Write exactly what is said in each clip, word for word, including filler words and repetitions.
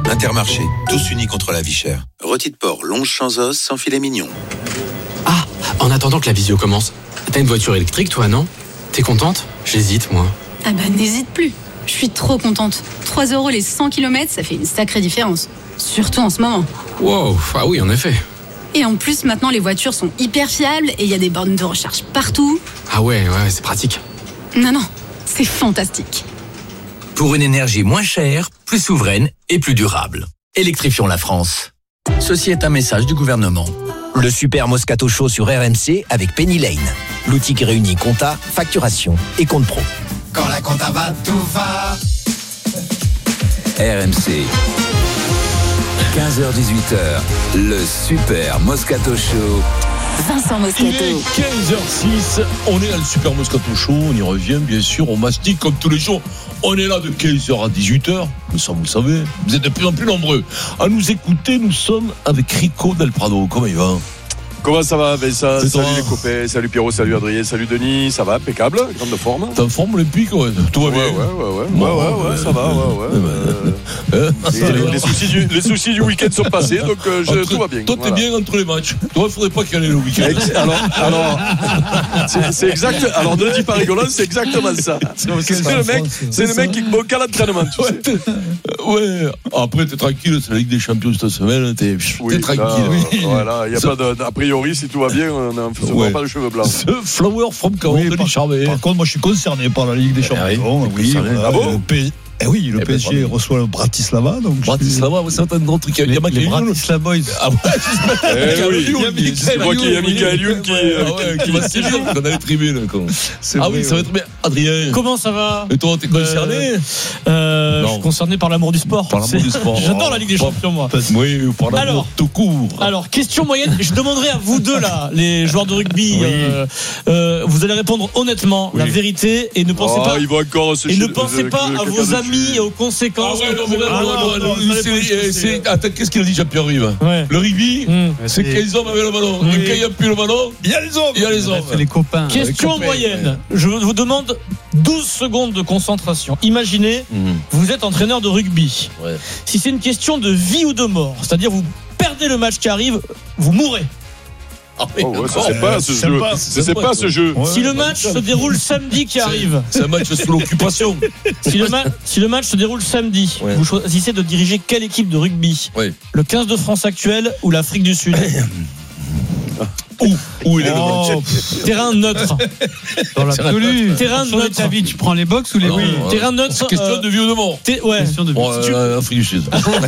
Intermarché, tous unis contre la vie chère. Rôti de porc, longe sans os, sans filet mignon. Ah, en attendant que la visio commence, t'as une voiture électrique toi, non ? T'es contente ? J'hésite moi. Ah bah n'hésite plus, je suis trop contente. trois euros les cent kilomètres, ça fait une sacrée différence. Surtout en ce moment. Wow, ah oui en effet. Et en plus maintenant les voitures sont hyper fiables et il y a des bornes de recharge partout. Ah ouais, ouais, c'est pratique. Non, non, c'est fantastique. Pour une énergie moins chère, plus souveraine et plus durable. Électrifions la France. Ceci est un message du gouvernement. Le super Moscato Show sur R M C avec Penny Lane. L'outil qui réunit compta, facturation et compte pro. Quand la compta va, tout va. R M C. quinze heures dix-huit heures. Le super Moscato Show. Vincent Moscato. Il est quinze heures six, on est à le Super Moscato Show, on y revient bien sûr, on mastique comme tous les jours. On est là de quinze heures à dix-huit heures, mais ça vous le savez, vous êtes de plus en plus nombreux à nous écouter. Nous sommes avec Rico Del Prado. Comment il va ? Comment ça va, Vincent ? C'est Salut toi. les copains, salut Pierrot, salut Adrien, salut Denis, ça va, impeccable, grande forme. T'es en forme olympique, ouais. Tout va Ouais, bien. ouais, ouais, ouais, ouais, ouais, ouais, ça va, ouais, ouais. Euh, les, les, soucis du, les soucis du week-end sont passés, donc euh, je, Entre- tout va bien. Toi, t'es Voilà. bien entre les matchs. Toi, il faudrait pas qu'il y en ait le week-end. Ex- Alors, alors c'est, c'est exact. Alors, ne le dis pas rigolant, c'est exactement ça. C'est le mec, c'est le mec qui est qu'à l'entraînement. Tu sais. Ouais, t'es- ouais. Après, t'es tranquille, c'est la Ligue des Champions cette semaine. T'es, Oui, t'es tranquille. là, euh, voilà, il y a Ça- pas de, a priori, si tout va bien, on n'a Ouais. pas le cheveu blanc. Ce Flower from Caron, Oui, Denis par, Charvet. par contre, moi, je suis concerné par la Ligue des Champions. oui, Oui, concerné. voilà, Ah bon le P- eh oui, le Eh ben, P S G bravo. reçoit le Bratislava. Donc je- Bratislava, c'est un autre truc. Il y a les, Michael les Youn. Bratislava Boys. Ah ouais, Eh oui, Youn, il y a- je crois qu'il y a Michael Youn qui, euh, Ah ouais, qui va se séduire dans les tribunes. quoi. C'est Ah vrai, oui, ça va ouais. être bien. Adrien. Comment ça va ? Et toi, t'es concerné ? euh, Non. Je suis concerné par l'amour du sport. Par l'amour C'est- du sport. J'adore la Ligue des Champions, moi. Oui, par l'amour Alors. tout court. Alors, question moyenne. Je demanderai à vous deux, là, les joueurs de rugby, Oui. euh, euh, vous allez répondre honnêtement, la Oui. vérité, et ne pensez Oh, pas, ils vont encore se et ne chier- pensez euh, pas que- à que- vos que- amis et aux Ah conséquences. ouais, non, que mais vous non, pourrez non, avoir. non, non, Vous allez c'est- pas c'est- y c'est- passer. Attends, qu'est-ce qu'il a dit, Jean-Pierre Rive ? Ouais. Le rugby, Mmh. c'est qu'il y a les hommes avec le ballon. Oui. Et quand il n'y a plus le ballon, Il y a les hommes. il y a les hommes. C'est les copains. Question copains, moyenne. Je vous demande douze secondes de concentration. Imaginez, Mmh. vous êtes entraîneur de rugby. Ouais. Si c'est une question de vie ou de mort, c'est-à-dire vous perdez le match qui arrive, vous mourrez. Ah oui, Oh, ouais, ça, d'accord. c'est pas ce c'est jeu. sympa, C'est c'est pas sympa, ce jeu. Ouais. Si le match se déroule samedi qui arrive, C'est un match sous l'occupation. si le, ma- si le match se déroule samedi, Ouais. vous choisissez de diriger quelle équipe de rugby ? Ouais. Le quinze de France actuel ou l'Afrique du Sud ? Où Où il est le Oh, match ? Terrain neutre. Dans l'absolu. Terrain Pour changer neutre. ta vie, tu prends les box ou les Non, oui. ouais. Terrain neutre. C'est question euh, de vie ou de mort. T- ouais. Question de Bon, Si tu- euh, Afrique du Sud.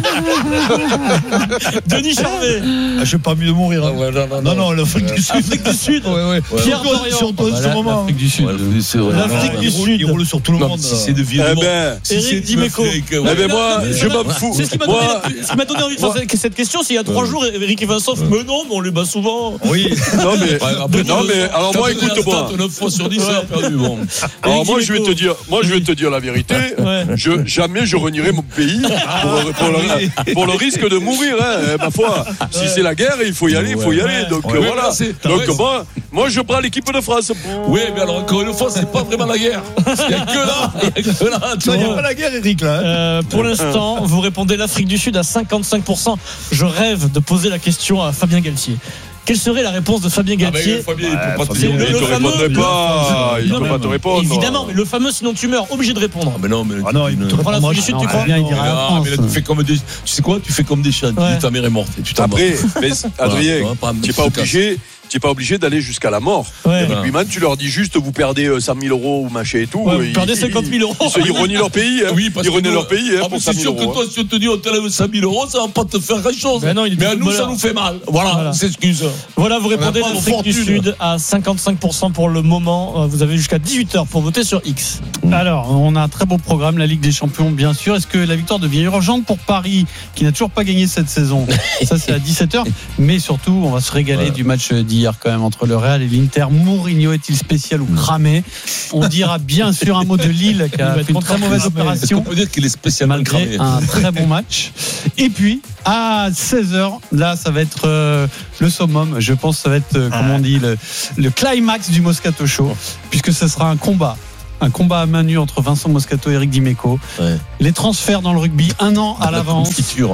Denis Charvet. Ah, j'ai pas envie de mourir. hein. Ouais, non, non, Non, non, l'Afrique du Sud. Afrique du Sud. Ouais, ouais. Pierre Surtout- Dorian. surtout en Ah, ce bah, moment. l'Afrique du Sud. Ouais, c'est vrai. L'Afrique Non, du Il roule- Sud. Il roule sur tout le non, monde. si c'est de vie ou Eh de mort. ben, Si Eric c'est Dimeco. Afrique, eh ouais. ben moi, je m'en fous. C'est ce qui m'a donné, Moi, ce qui m'a donné envie de faire cette- cette question. C'est il y a trois Ouais. jours, Eric et Vincent, mais non, mais on les bat souvent. Oui. non mais, Ouais, après, non mais, alors moi, écoute-moi. neuf fois sur dix, ça a perdu. Bon. Alors moi, je vais te dire, moi, je vais te dire la vérité. Ouais. Je, jamais je renierai mon pays pour, pour le, pour le risque de mourir. Hein, ma foi, si c'est la guerre, il faut y aller, il faut y aller. Donc Ouais, euh, mais voilà. là, c'est- Donc ouais, c'est- moi, moi, je prends l'équipe de France. Oui, mais alors encore une fois, c'est pas vraiment la guerre. Il n'y a que là. Il y a que là. tu Il n'y a vois. pas la guerre, Eric, là. hein. Euh, pour l'instant, vous répondez l'Afrique du Sud à cinquante-cinq pour cent. Je rêve de poser la question à Fabien Galtier. Quelle serait la réponse de Fabien Ah, mais Galtier ? Fabien, il peut pas te C'est dire. le- Il le te fameux- répondrait pas. Il Non, peut mais- pas te répondre. Évidemment, mais le fameux sinon tu meurs, obligé de répondre. Ah, mais non, mais. Ah non, il te Prends l'Afrique Moi, du je- Sud, non, tu crois Fabien, il Ah, dirait la mais là, France. tu fais comme des. Tu sais quoi ? Tu fais comme des chiens. Tu Ouais. dis ta mère est morte et tu t'en vas. Après, mais, Adrien, Voilà, pas un tu n'es mec pas qui se obligé. Tu n'es pas obligé d'aller jusqu'à la mort. Ouais. Les rugbyman, tu leur dis juste, vous perdez euh, cent mille euros ou machin et tout. Ouais, vous Ils- perdez ils- cinquante mille euros. Ils, se- ils renient leur pays. Hein. Oui, parce ils que renient nous- leur pays hein, Ah, mais pour c'est cent sûr mille que euros. toi, si on te dit on t'enlève cinq mille euros, ça va pas te faire grand chose. Mais non, il est mais à nous, footballeur. ça nous fait mal. Voilà, Voilà. on s'excuse. Voilà, vous répondez On a pas l'Afrique de du fortune. Sud à cinquante-cinq pour cent pour le moment. Euh, Vous avez jusqu'à dix-huit heures pour voter sur X. Alors, on a un très beau programme, la Ligue des Champions, bien sûr. Est-ce que la victoire devient urgente pour Paris, qui n'a toujours pas gagné cette saison ? Ça, c'est à dix-sept heures. Mais surtout, on va se régaler Ouais. du match d'hier, quand même, entre le Real et l'Inter. Mourinho est-il spécial ou cramé ? On dira bien sûr un mot de Lille, qui Il va a être fait une content très mauvaise de cramer. Est-ce opération. qu'on peut dire qu'il est spécialement Malgré cramé un très bon match. Et puis, à seize heures, là, ça va être euh, le summum. Je pense que ça va être, euh, comme on dit, le, le climax du Moscato Show, puisque ce sera un combat un combat à main nue entre Vincent Moscato et Eric Dimeco. Ouais. Les transferts dans le rugby, un an à l'avance.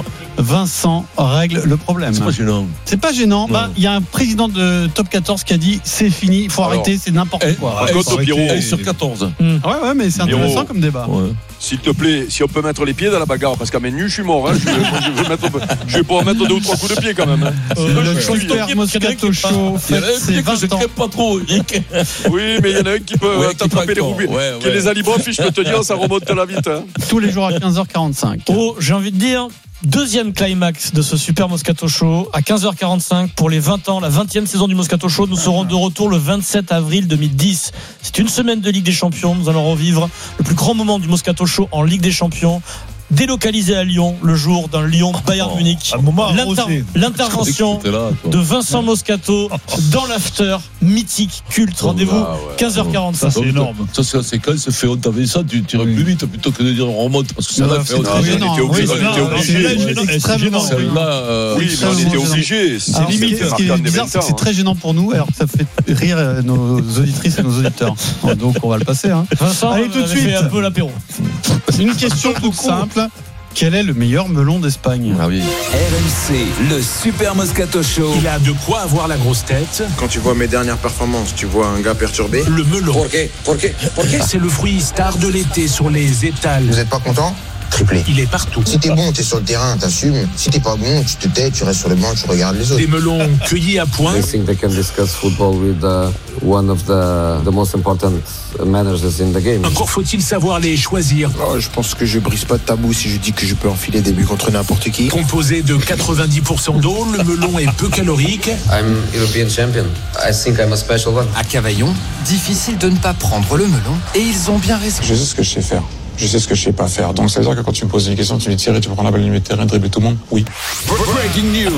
Vincent règle le problème. C'est pas gênant. C'est pas gênant. Bah, il y a un président de Top quatorze qui a dit c'est fini, il faut Alors, arrêter, c'est n'importe elle, quoi. Par contre, Pierrot, Elle est sur quatorze. Mmh. Ouais, ouais, mais c'est intéressant Pierrot. comme débat. Ouais. s'il te plaît, si on peut mettre les pieds dans la bagarre, parce qu'à main nue, je suis mort. Hein, je, vais, je, vais mettre, je vais pouvoir mettre deux ou trois coups de pied quand même. Hein. Euh, le je suis- Super Moscato Show Il y en fête a un ses qui que je vingt ans. crève pas trop, Eric. Oui, mais il y en a un qui peut Ouais, euh, qui t'attraper peut les encore. roubilles. Ouais, Qui est ouais. les alibofs, je peux te dire, ça remonte là vite. Hein. Tous les jours à quinze heures quarante-cinq. Oh, j'ai envie de dire, deuxième climax de ce Super Moscato Show à quinze heures quarante-cinq pour les vingt ans, la vingtième saison du Moscato Show. Nous serons de retour le vingt-sept avril deux mille dix. C'est une semaine de Ligue des Champions. Nous allons revivre le plus grand moment du Moscato Show en Ligue des Champions. Délocalisé à Lyon le jour d'un Lyon Bayern Munich. Un moment L'inter- arrosé. L'intervention T'es là, toi. de Vincent Moscato dans l'after mythique culte. Rendez-vous Ah ouais. quinze heures quarante-cinq. Ça, c'est énorme. Ça, c'est la séquence, c'est fait, on t'avait ça, tu tirais Oui. plus vite plutôt que de dire on remonte, parce que ça Non, l'a fait. c'est on très t'a- gênant. on était obligé, Oui, on c'est- était non, obligé. c'est- C'est c'est extrêmement gênant. gênant. Celle-là, euh, Oui, mais on extrêmement était gênant. obligé. C'est Alors, ce qui limite. est- ce qui est bizarre, c'est que c'est très gênant pour nous, alors que ça fait rire euh, nos auditrices et nos auditeurs. Donc on va le passer. Hein. Vincent Allez, tout de avait suite. fait un peu l'apéro. Une question toute simple. Quel est le meilleur melon d'Espagne? Ah oui. R M C, le Super Moscato Show. Il a de quoi avoir la grosse tête. Quand tu vois mes dernières performances, tu vois un gars perturbé. Le melon. Pourquoi Pourquoi Pourquoi C'est le fruit star de l'été sur les étals. Vous êtes pas content? Triplé. Il est partout. Si t'es bon, t'es sur le terrain, t'assumes. Si t'es pas bon, tu te tais, tu restes sur le banc, tu regardes les autres. Des melons cueillis à point. I think they can discuss football with uh, one of the, the most important managers in the game. Encore faut-il savoir les choisir. Oh, je pense que je brise pas de tabou si je dis que je peux enfiler des buts contre n'importe qui. Composé de quatre-vingt-dix pour cent d'eau, le melon est peu calorique. I'm European champion. I think I'm a special one. À Cavaillon, difficile de ne pas prendre le melon, et ils ont bien raison. Je sais ce que je sais faire. Je sais ce que je sais pas faire. Donc ça veut dire que quand tu me poses une question, tu lui tires et tu prends la balle du milieu de terrain, dribbler tout le monde? Oui. Breaking news.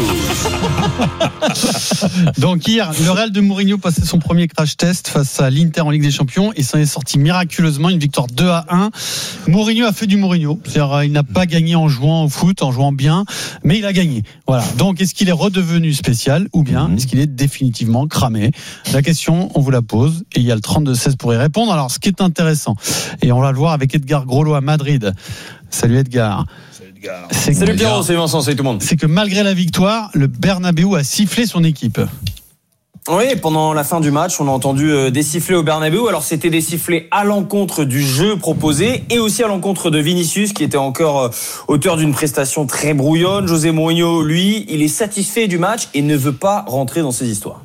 Donc hier, le Real de Mourinho passait son premier crash test face à l'Inter en Ligue des Champions et s'en est sorti miraculeusement, une victoire deux à un. Mourinho a fait du Mourinho, c'est-à-dire il n'a pas gagné en jouant au foot, en jouant bien, mais il a gagné. Voilà. Donc est-ce qu'il est redevenu spécial ou bien Mmh. est-ce qu'il est définitivement cramé? La question, on vous la pose et il y a le trente-deux seize pour y répondre. Alors ce qui est intéressant, et on va le voir avec Edgar Groslo à Madrid. Salut Edgar. C'est Salut que- Pierrot, salut Vincent, salut tout le monde. C'est que malgré la victoire, le Bernabéu a sifflé son équipe. Oui, pendant la fin du match, on a entendu euh, des sifflets au Bernabéu. Alors c'était des sifflets à l'encontre du jeu proposé et aussi à l'encontre de Vinicius qui était encore euh, auteur d'une prestation très brouillonne. José Mourinho, lui, il est satisfait du match et ne veut pas rentrer dans ces histoires.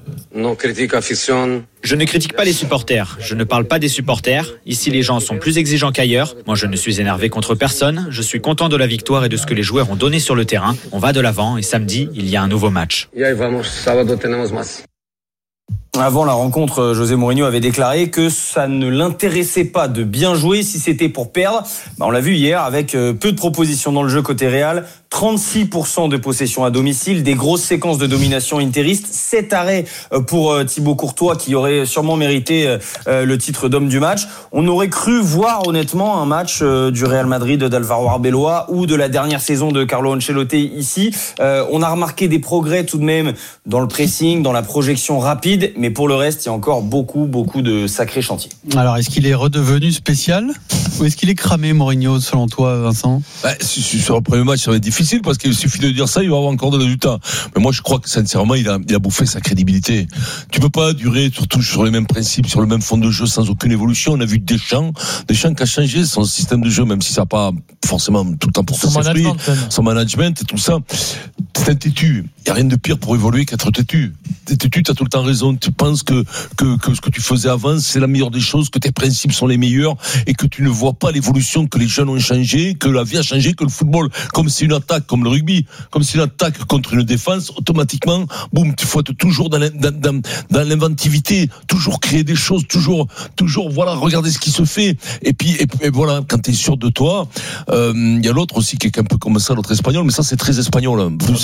Je ne critique pas les supporters, je ne parle pas des supporters. Ici, les gens sont plus exigeants qu'ailleurs. Moi, je ne suis énervé contre personne. Je suis content de la victoire et de ce que les joueurs ont donné sur le terrain. On va de l'avant et samedi, il y a un nouveau match. Avant la rencontre, José Mourinho avait déclaré que ça ne l'intéressait pas de bien jouer si c'était pour perdre. Bah, on l'a vu hier avec peu de propositions dans le jeu côté Real, trente-six pour cent de possession à domicile, des grosses séquences de domination interiste, sept arrêts pour Thibaut Courtois qui aurait sûrement mérité le titre d'homme du match. On aurait cru voir honnêtement un match du Real Madrid d'Alvaro Arbeloa ou de la dernière saison de Carlo Ancelotti ici. On a remarqué des progrès tout de même dans le pressing, dans la projection rapide, mais pour le reste, il y a encore beaucoup, beaucoup de sacrés chantiers. Alors, est-ce qu'il est redevenu spécial ou est-ce qu'il est cramé, Mourinho, selon toi, Vincent? Bah, sur le premier match, ça va être difficile parce qu'il suffit de dire ça, il va avoir encore des résultats. Mais moi, je crois que sincèrement, il a, il a bouffé sa crédibilité. Tu peux pas durer surtout sur les mêmes principes, sur le même fond de jeu, sans aucune évolution. On a vu Deschamps, Deschamps qui a changé son système de jeu, même si ça n'a pas forcément tout le temps pour Son management, son management et tout ça. C'est un têtu. Il n'y a rien de pire pour évoluer qu'être têtu. T'es têtu, tu as tout le temps raison. Tu penses que, que, que ce que tu faisais avant, c'est la meilleure des choses, que tes principes sont les meilleurs et que tu ne vois pas l'évolution, que les jeunes ont changé, que la vie a changé, que le football, comme c'est une attaque, comme le rugby, comme c'est une attaque contre une défense, automatiquement, boum, tu faut être toujours dans, dans, dans, dans l'inventivité, toujours créer des choses, toujours, toujours, voilà, regarder ce qui se fait. Et puis, et, et voilà, quand tu es sûr de toi, il euh, y a l'autre aussi qui est un peu comme ça, l'autre espagnol, mais ça c'est très espagnol. Hein. Vous,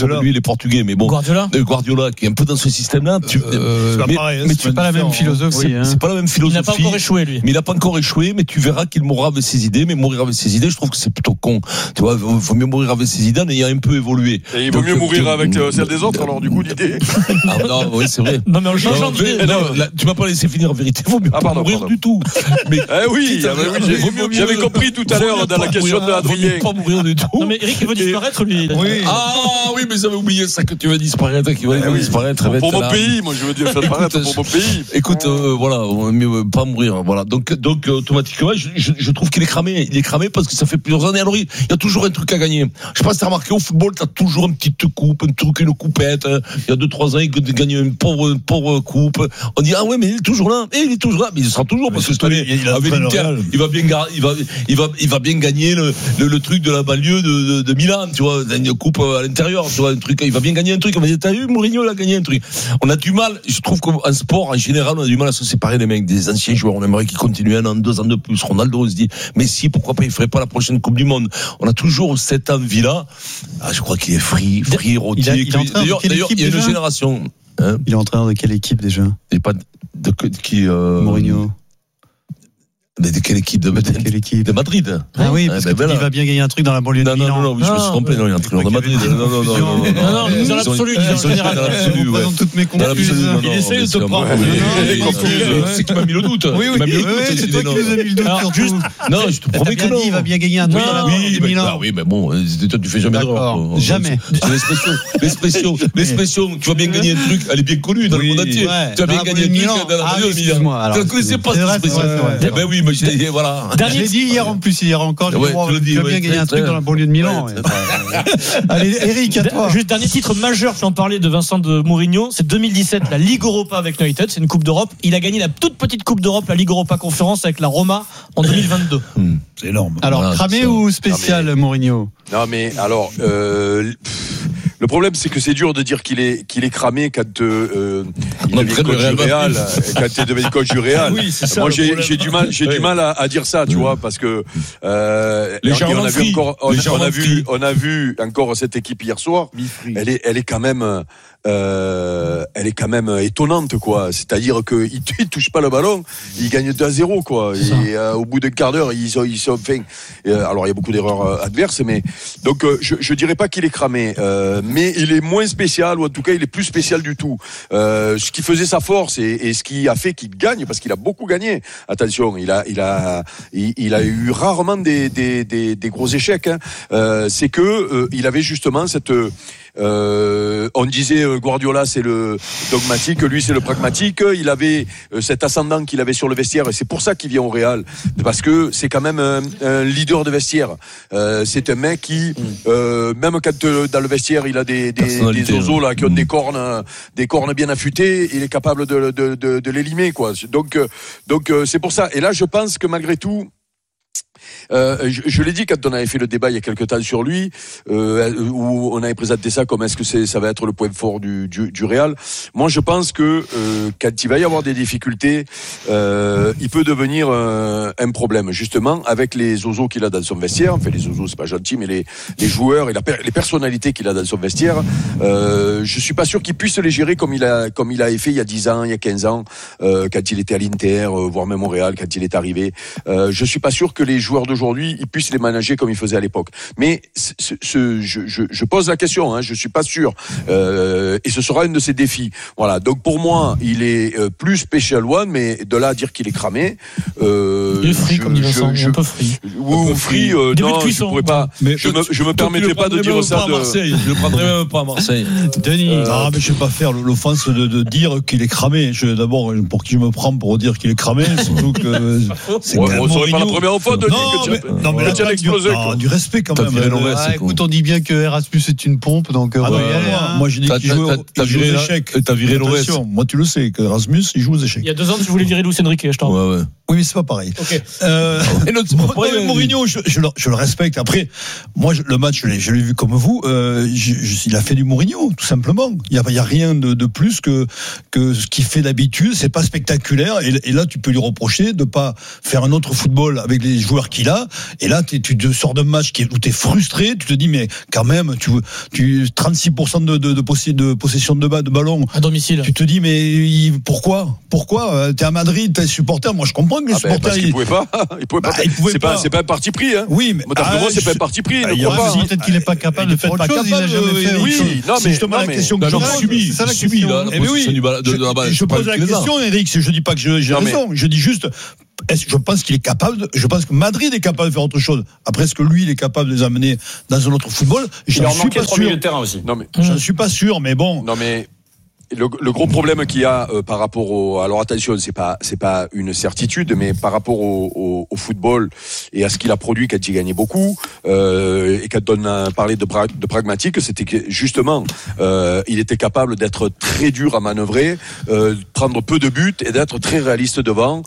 Lui, il est portugais, mais bon. Guardiola. Guardiola, qui est un peu dans ce système-là. Tu, euh, c'est mais, pas pareil, mais c'est pas la même philosophie. C'est, hein. c'est pas la même philosophie. Il n'a pas encore échoué, lui. Mais il n'a pas encore échoué, mais tu verras qu'il mourra avec ses idées. Mais mourir avec ses idées, je trouve que c'est plutôt con. Tu vois, il vaut mieux mourir avec ses idées en ayant un peu évolué. Et il vaut Donc, mieux mourir tu, avec euh, celle des autres, alors du coup, l'idée. Ah non, oui, c'est vrai. Non, mais en changeant d'idée. Tu m'as pas laissé finir en vérité. Il vaut mieux ah, pas pardon, mourir pardon. du tout. Mais, eh oui, ah, bah, oui j'ai, j'avais compris tout à l'heure dans la question de Adrien. Pas mourir du tout. Non, mais Eric, il veut disparaître, lui. Oui. Ah oui, mais j'avais oublié ça que tu vas disparaître, qu'il va eh oui. disparaître. Pour mon pays, moi je veux dire faire disparaître pour mon pays. Écoute, euh, voilà, mieux pas mourir, voilà. Donc, donc automatiquement, je, je, je trouve qu'il est cramé. Il est cramé parce que ça fait plusieurs années. Alors, il y a toujours un truc à gagner. Je sais pas si t'as remarqué, au football, t'as toujours une petite coupe, un truc, une coupette. Il y a deux, trois ans, il gagne une pauvre, une pauvre coupe. On dit, ah ouais, mais il est toujours là. Et il est toujours là. Mais il sera toujours, parce que cette année, il, avec l'Inter, il va bien, il va, il va, il va bien gagner le, le, le truc de la banlieue de, de, de Milan, tu vois, une coupe à l'intérieur, tu vois, un truc, il va bien gagner un truc. On va dire, t'as vu, Mourinho, il a gagné un truc. On a du mal, je trouve qu'en sport, en général, on a du mal à se séparer des mecs, des anciens joueurs. On aimerait qu'ils continuent un an, deux ans de plus. Ronaldo, on se dit, mais si, pourquoi pas, il ferait pas la prochaine Coupe du Monde. On a toujours cette envie-là. Ah, je crois qu'il est free, free, rôti. D'ailleurs, d'ailleurs, il y a une génération. Hein, il est entraîneur de quelle équipe déjà? Et pas de, de, de qui euh, Mourinho. Mais de quelle équipe de, de, quelle équipe de Madrid. Ah oui, parce ah, ben qu'il va bien gagner un truc dans la banlieue de Milan. Non, non, non, je me suis trompé, non, il y a un entraîneur de Madrid. Non, non, non, non, non, non, dans l'absolu, dans général. Dans l'absolu, ouais. Toutes mes confuses. Il essaie de te prendre. C'est qui m'a mis le doute. Oui, oui, c'est toi qui nous as mis le doute. Juste, non, je te promets que non. Il va bien gagner un truc dans la banlieue de Milan. Oui, mais bon, toi, tu fais jamais d'erreur. Jamais. L'expression, l'expression, l'expression, tu vas bien gagner un truc, elle est bien connue dans le monde entier. Tu vas bien gagner un truc dans la banlieue de Milan. Tu ne connaissais pas cette expression. Ben oui, mais voilà. Je l'ai dit hier en plus, hier encore. Ouais, je dis, vais ouais, bien gagner un truc ouais. dans la banlieue de Milan. Ouais. Allez, Eric, à toi. Juste dernier titre majeur, tu en parlais de Vincent de Mourinho, c'est deux mille dix-sept, la Ligue Europa avec United, c'est une Coupe d'Europe. Il a gagné la toute petite Coupe d'Europe, la Ligue Europa Conférence avec la Roma en deux mille vingt-deux. Mmh, c'est énorme. Alors, voilà, cramé ou spécial, non, mais, Mourinho? Non, mais alors. Euh, Le problème, c'est que c'est dur de dire qu'il est qu'il est cramé quand euh, il devient coach du Real, quand il devient coach du Real. Oui, c'est ça, moi, j'ai, problème. j'ai du mal, j'ai oui. du mal à, à dire ça, tu vois, parce que euh, les on, on a vu encore, on, les on a vu, on a vu encore cette équipe hier soir. Elle est, elle est quand même. Euh, elle est quand même étonnante, quoi. C'est-à-dire que il, il touche pas le ballon, il gagne deux à zéro, quoi. Et euh, au bout d'un quart d'heure, ils sont, ils sont, enfin, euh, alors il y a beaucoup d'erreurs euh, adverses, mais donc euh, je, je dirais pas qu'il est cramé, euh, mais il est moins spécial, ou en tout cas il est plus spécial du tout. Euh, ce qui faisait sa force et, et ce qui a fait qu'il gagne, parce qu'il a beaucoup gagné. Attention, il a, il a, il, il a eu rarement des, des, des, des gros échecs. Hein. Euh, c'est que euh, il avait justement cette Euh, on disait euh, Guardiola c'est le dogmatique, lui c'est le pragmatique. Il avait euh, cet ascendant qu'il avait sur le vestiaire et c'est pour ça qu'il vient au Real, parce que c'est quand même un, un leader de vestiaire. Euh, c'est un mec qui, euh, même quand euh, dans le vestiaire il a des, des, des oiseaux là qui ont des cornes, des cornes bien affûtées, il est capable de, de, de, de les limer, quoi. Donc, euh, donc euh, c'est pour ça. Et là je pense que malgré tout. Euh, je, je l'ai dit quand on avait fait le débat il y a quelque temps sur lui, euh, où on avait présenté ça comme est-ce que c'est, ça va être le point fort du, du, du Real. Moi, je pense que euh, quand il va y avoir des difficultés, euh, il peut devenir euh, un problème, justement, avec les oiseaux qu'il a dans son vestiaire. Enfin, les oiseaux, c'est pas gentil, mais les, les joueurs et la, les personnalités qu'il a dans son vestiaire. Euh, je suis pas sûr qu'il puisse les gérer comme il a, comme il a fait il y a dix ans, il y a quinze ans, euh, quand il était à l'Inter, euh, voire même au Real, quand il est arrivé. Euh, je suis pas sûr que les joueurs d'aujourd'hui, ils puissent les manager comme ils faisaient à l'époque. Mais ce, ce, je, je, je pose la question, hein, je suis pas sûr. Euh, et ce sera un de ses défis. Voilà. Donc pour moi, il est euh, plus special one, mais de là à dire qu'il est cramé. Euh, il est free, je, comme dit Vincent, je, un peu free. Ou free, euh, non, cuisson, je pourrais pas. Mais je me, je me permettrais pas de dire ça de. Marseille. Je le prendrais même pas à Marseille. Denis, euh, ah, mais je vais pas faire l'offense de, de dire qu'il est cramé. Je, d'abord, pour qui je me prends pour dire qu'il est cramé, surtout que c'est ouais, on serait pas la première fois de dire que tu non, mais là, tu as explosé. Du, du respect quand même. Euh, ah, écoute, on dit bien que Erasmus est une pompe, donc. Ah, ouais, ouais, hein. Moi, j'ai dit qu'il joue aux échecs. T'as viré l'O S. Moi, tu le sais, que Erasmus, il joue aux échecs. Il y a deux ans, tu voulais virer Luis Enrique, je t'en. Ouais, ouais. Oui, mais c'est pas pareil. Okay. Euh, Mourinho, je, je, le, je le respecte. Après, moi, je, le match, je l'ai, je l'ai vu comme vous. Euh, je, je, il a fait du Mourinho, tout simplement. Il y a, il y a rien de, de plus que que ce qu'il fait d'habitude. C'est pas spectaculaire. Et, et là, tu peux lui reprocher de pas faire un autre football avec les joueurs joueurs qu'il a. Et là, tu te sors d'un match qui est, où tu es frustré. Tu te dis, mais quand même, tu, tu trente-six pour cent de, de, de, possi- de possession de, ba- de ballon à domicile. Tu te dis, mais il, pourquoi Pourquoi Tu es à Madrid, tu es supporter. Moi, je comprends que les ah supporters. Ben parce qu'ils ne pouvaient pas. Ils pouvaient pas. Bah, ils pouvaient c'est, pas. pas, c'est pas un parti pris. Hein. Oui, mais. D'après Ah, moi, c'est je... pas un parti pris. Ah, ne crois pas. Peut-être qu'il n'est pas capable de faire autre chose. Il n'a jamais fait autre chose. Oui, non, mais. C'est justement la question que je subis. C'est la question. Je pose la question, Eric. Je dis pas que j'ai raison. Je dis juste. Est-ce que je pense qu'il est capable de, je pense que Madrid est capable de faire autre chose. Après, est-ce que lui, il est capable de les amener dans un autre football? Il leur suis manquait pas trois sûr. milieux de terrain aussi. Non, mais. J'en suis pas sûr, mais bon. Non, mais. Le, le gros problème qu'il y a euh, par rapport au, alors attention, c'est pas c'est pas une certitude, mais par rapport au, au, au football et à ce qu'il a produit quand il gagnait beaucoup euh, et quand on a parlé de, bra- de pragmatique, c'était que justement euh, il était capable d'être très dur à manœuvrer, euh, prendre peu de buts et d'être très réaliste devant.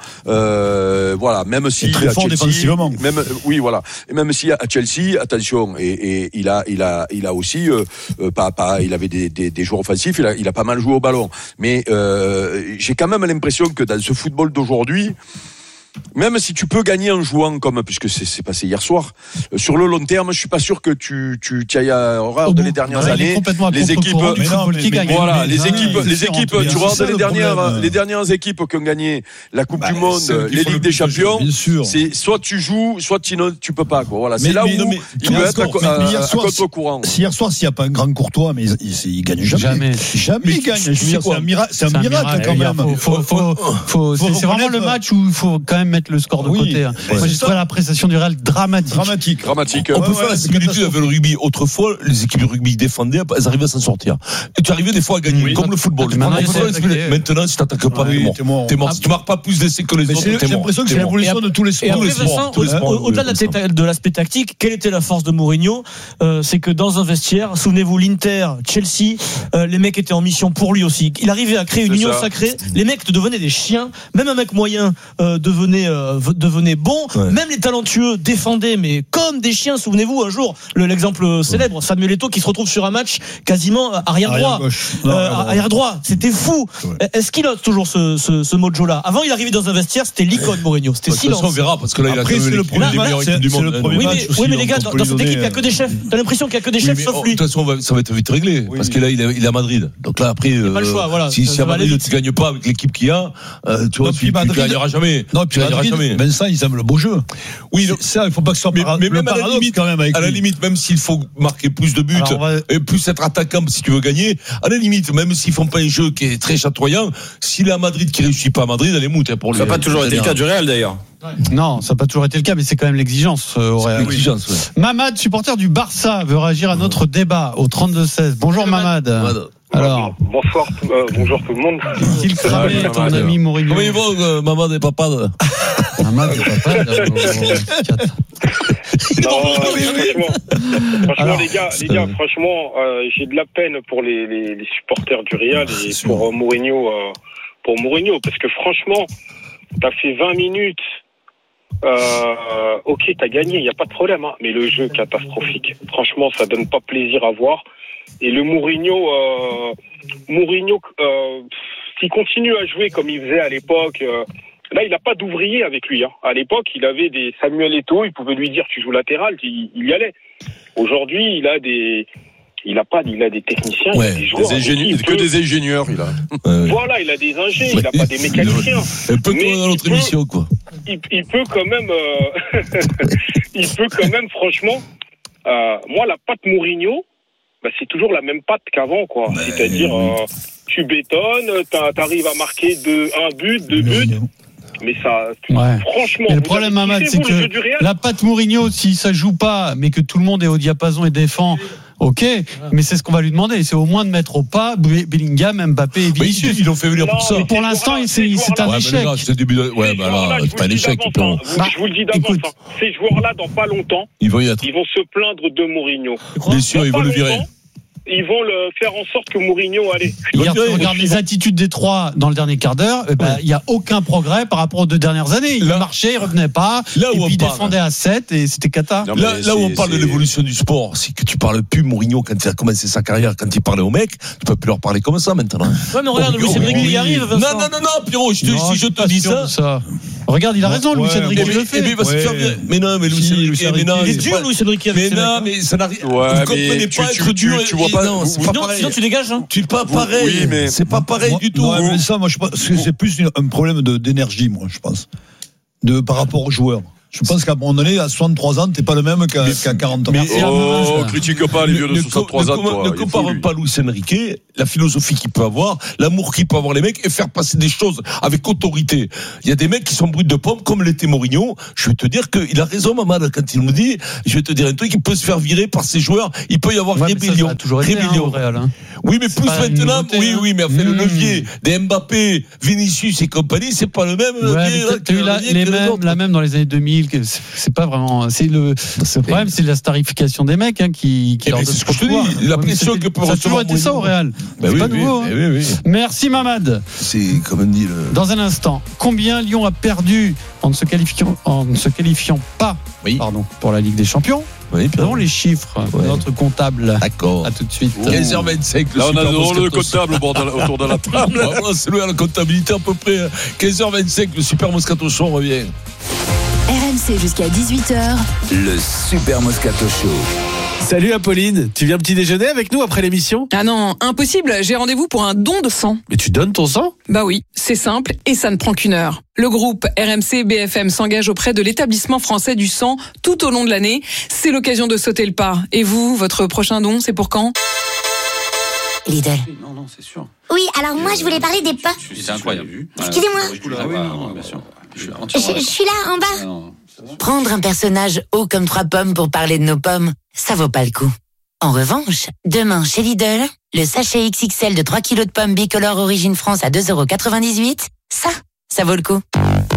Euh, voilà, même si et très fort Chelsea, défensivement. même oui voilà, et même si à Chelsea, attention, et, et il a il a il a aussi euh, pas pas, il avait des, des, des joueurs offensifs, il a il a pas mal joué au ballon. Mais euh, j'ai quand même l'impression que dans ce football d'aujourd'hui, même si tu peux gagner en jouant comme, puisque c'est, c'est passé hier soir, euh, sur le long terme, je suis pas sûr que tu tu tu ailles à regarde les dernières voilà, années, les équipes, mais non, mais, qui mais, voilà, les équipes, les équipes, tu regardes les dernières, problème. les dernières équipes qui ont gagné la Coupe bah, du Monde, les Ligues des Champions, bien sûr. c'est soit tu joues, soit tu ne tu peux pas quoi. Voilà, c'est mais, là mais, où non, mais, tu peux être à, à, à, à contre-courant. Si hier soir, s'il n'y a pas un grand Courtois, mais il, il, il gagne jamais. Jamais, jamais il gagne. Je veux dire, c'est un miracle, c'est un miracle quand même. Faut, faut, faut, c'est, c'est vraiment le match où il faut quand même mettre le score de côté. Hein. Ouais, Moi, j'ai trouvé la prestation du Real dramatique. Dramatique. Dramatique. On peut ouais, faire ouais, la similitude avec le rugby. Autrefois, les équipes de rugby défendaient, elles arrivaient à s'en sortir. Et tu arrivais des fois à gagner, oui, comme le football. Maintenant, maintenant si tu n'attaques pas, oui, t'es mort. T'es mort. Si tu marques pas plus d'essais que les autres, t'es mort. J'ai l'impression que c'est l'évolution de tous les sports. Et après, Vincent, au-delà de l'aspect tactique, quelle était la force de Mourinho? C'est que dans un vestiaire, souvenez-vous, l'Inter, Chelsea, les mecs étaient en mission pour lui aussi. Il arrivait à créer une union sacrée. Les mecs devenaient des chiens. Même un mec moyen devenait devenait bon. Même les talentueux défendaient, mais comme des chiens. Souvenez-vous, un jour, le, l'exemple célèbre, Samuel Eto'o qui se retrouve sur un match quasiment arrière droit. Non, euh, arrière droit, c'était fou. Ouais. Est-ce qu'il a toujours ce, ce, ce mojo-là? Avant, il arrivait dans un vestiaire, c'était l'icône Mourinho. C'était silence. On verra, parce que là, il a Après, c'est le premier match. C'est le premier match. Oui, mais les gars, dans, dans cette équipe, il n'y a que des chefs. T'as l'impression qu'il n'y a que des chefs, sauf lui. De toute façon, ça va être vite réglé, parce que là, il est à Madrid. Donc là, après, pas le choix, voilà. Si à Madrid, tu ne gagnes pas avec l'équipe qu'il y a, tu vois, tu ne gagneras jamais. Non, puis Madrid, Vincent, ils aiment le beau jeu. Oui, ça, il ne faut pas que ce soit mais, par, mais le même à la limite, quand même avec à la limite, même s'il faut marquer plus de buts va... et plus être attaquant si tu veux gagner, à la limite, même s'ils font pas un jeu qui est très chatoyant, s'il est à Madrid qui réussit pas à Madrid, elle est moute hein, pour ça n'a pas toujours été le cas du Real d'ailleurs. Non, ça n'a pas toujours été le cas, mais c'est quand même l'exigence euh, au Real. L'exigence, ouais. Mamad, supporter du Barça, veut réagir à notre débat au trente-deux seize. Bonjour Mamad. Mamad. Alors, bonsoir, euh, bonjour tout le monde. Est-il cramé, ton Mamad, ami Mourinho? Comment ils vont, euh, Mamad et Papa? Mamad et Papa. Non, franchement, franchement Alors, les gars, les gars, franchement, euh, j'ai de la peine pour les, les, les supporters du Real et pour euh, Mourinho, euh, pour Mourinho, parce que franchement, t'as fait vingt minutes. Euh, ok, t'as gagné, il n'y a pas de problème, hein, mais le jeu catastrophique. Franchement, ça donne pas plaisir à voir. Et le Mourinho, euh, Mourinho, euh, s'il continue à jouer comme il faisait à l'époque, euh, là, il n'a pas d'ouvrier avec lui. Hein. À l'époque, il avait des Samuel Eto'o, il pouvait lui dire tu joues latéral, il, il y allait. Aujourd'hui, il a des, il a pas, il a des techniciens, ouais, il a des joueurs. Des ingénieurs, que peut... des ingénieurs, il a. Voilà, il a des ingés, il n'a pas des mécaniciens. Un peu comme dans notre émission, quoi. Il, il peut quand même, euh, il peut quand même, franchement, euh, moi, la patte Mourinho, bah, c'est toujours la même patte qu'avant, quoi. Mais c'est-à-dire, oui. euh, tu bétonnes, t'arrives à marquer deux, un but, deux buts. Mais ça, ouais. franchement. Et le problème, Mamad, c'est que la patte Mourinho, si ça joue pas, mais que tout le monde est au diapason et défend, ok, mais c'est ce qu'on va lui demander. C'est au moins de mettre au pas Bellingham, Mbappé et Vinicius. Ils l'ont fait venir pour ça. Mais pour l'instant, c'est, c'est un ouais, échec. Là, c'est début de... Ouais, bah là, c'est pas un échec. Bah, je vous le dis d'avance. Hein. Ces joueurs-là, dans pas longtemps, ils vont, y être. Ils vont se plaindre de Mourinho. Bien sûr, ils vont le virer. ils vont le faire en sorte que Mourinho allez. Hier, tu regardes les attitudes des trois dans le dernier quart d'heure, il bah, n'y a aucun progrès par rapport aux deux dernières années. Il marchait, il revenait pas, là où et puis il parle, défendait à sept et c'était cata. Non, là, là où on parle de l'évolution du sport, c'est que tu parles plus Mourinho quand il a commencé sa carrière, quand il parlait aux mecs, tu peux plus leur parler comme ça maintenant. Ouais, mais regarde, Luis Enrique, il y arrive. Non, non, non, non, Pierrot, je te, Non, si je te dis ça. ça. Regarde, il a raison, Luis Enrique, il le fait. Mais, mais, ouais. mais non, mais Luis si, Enrique, mais non, il est dur, Luis Enrique. Mais non, mais ça n'arrive. Ouais, vous comprenez pas tu, être tu, dur. Tu, tu vois pas. Non, c'est pas pareil. Sinon, tu dégages. Hein. Tu es pas pareil. Oui, mais c'est pas pareil moi, du tout. Non, mais ça, moi, je pense que c'est plus un problème de, d'énergie, moi, je pense, de par rapport aux joueurs. Je pense qu'à un moment donné, à soixante-trois ans, t'es pas le même qu'à, qu'à quarante ans. Mais oh, critique pas les vieux de soixante-trois ans. Ne compare pas Luis Enrique, la philosophie qu'il peut avoir, l'amour qu'il peut avoir les mecs et faire passer des choses avec autorité. Il y a des mecs qui sont bruts de pommes comme l'était Mourinho. Je vais te dire qu'il a raison, Mamad, quand il me dit, je vais te dire un truc, il peut se faire virer par ses joueurs, il peut y avoir ouais, rébellion. Ça, ça a toujours été, rébellion. Hein, au Real, hein. Oui, mais c'est plus maintenant, nouveauté, oui, hein. oui, mais enfin, mmh. le levier des Mbappé, Vinicius et compagnie, c'est pas le même. Ouais, levier, mais t'as eu la, les mêmes, la même dans les années deux mille, c'est, c'est pas vraiment, c'est le, le problème, c'est la starification des mecs, hein, qui, qui leur donne ce que je te dis, la pression que peut recevoir. Ça a toujours été ça au Real. Bah c'est oui, pas oui, nouveau. oui, hein. oui, oui. Merci Mamad. C'est comme on dit le. Dans un instant, combien Lyon a perdu en ne se qualifiant, en ne se qualifiant pas, oui. pardon, pour la Ligue des Champions? Oui, nous avons les chiffres de ouais. notre comptable. D'accord. À tout de suite. quinze heures vingt-cinq. Là, on a le comptable autour de la table. C'est le à la comptabilité à peu près. quinze heures vingt-cinq, le Super Moscato Show revient. R M C jusqu'à dix-huit heures. Le Super Moscato Show. Salut Apolline, tu viens petit déjeuner avec nous après l'émission ? Ah non, impossible, j'ai rendez-vous pour un don de sang. Mais tu donnes ton sang ? Bah oui, c'est simple et ça ne prend qu'une heure. Le groupe R M C B F M s'engage auprès de l'établissement français du sang tout au long de l'année. C'est l'occasion de sauter le pas. Et vous, votre prochain don, c'est pour quand ? Lidl. Non, non, c'est sûr. Oui, alors moi je voulais parler des pommes. C'est incroyable. Excusez-moi. Ah oui, non, bien sûr. Je, je suis là, en bas. Ah non. Prendre un personnage haut comme trois pommes pour parler de nos pommes, ça vaut pas le coup. En revanche, demain chez Lidl, le sachet X X L de trois kilos de pommes bicolores Origine France à deux euros quatre-vingt-dix-huit, ça, ça vaut le coup.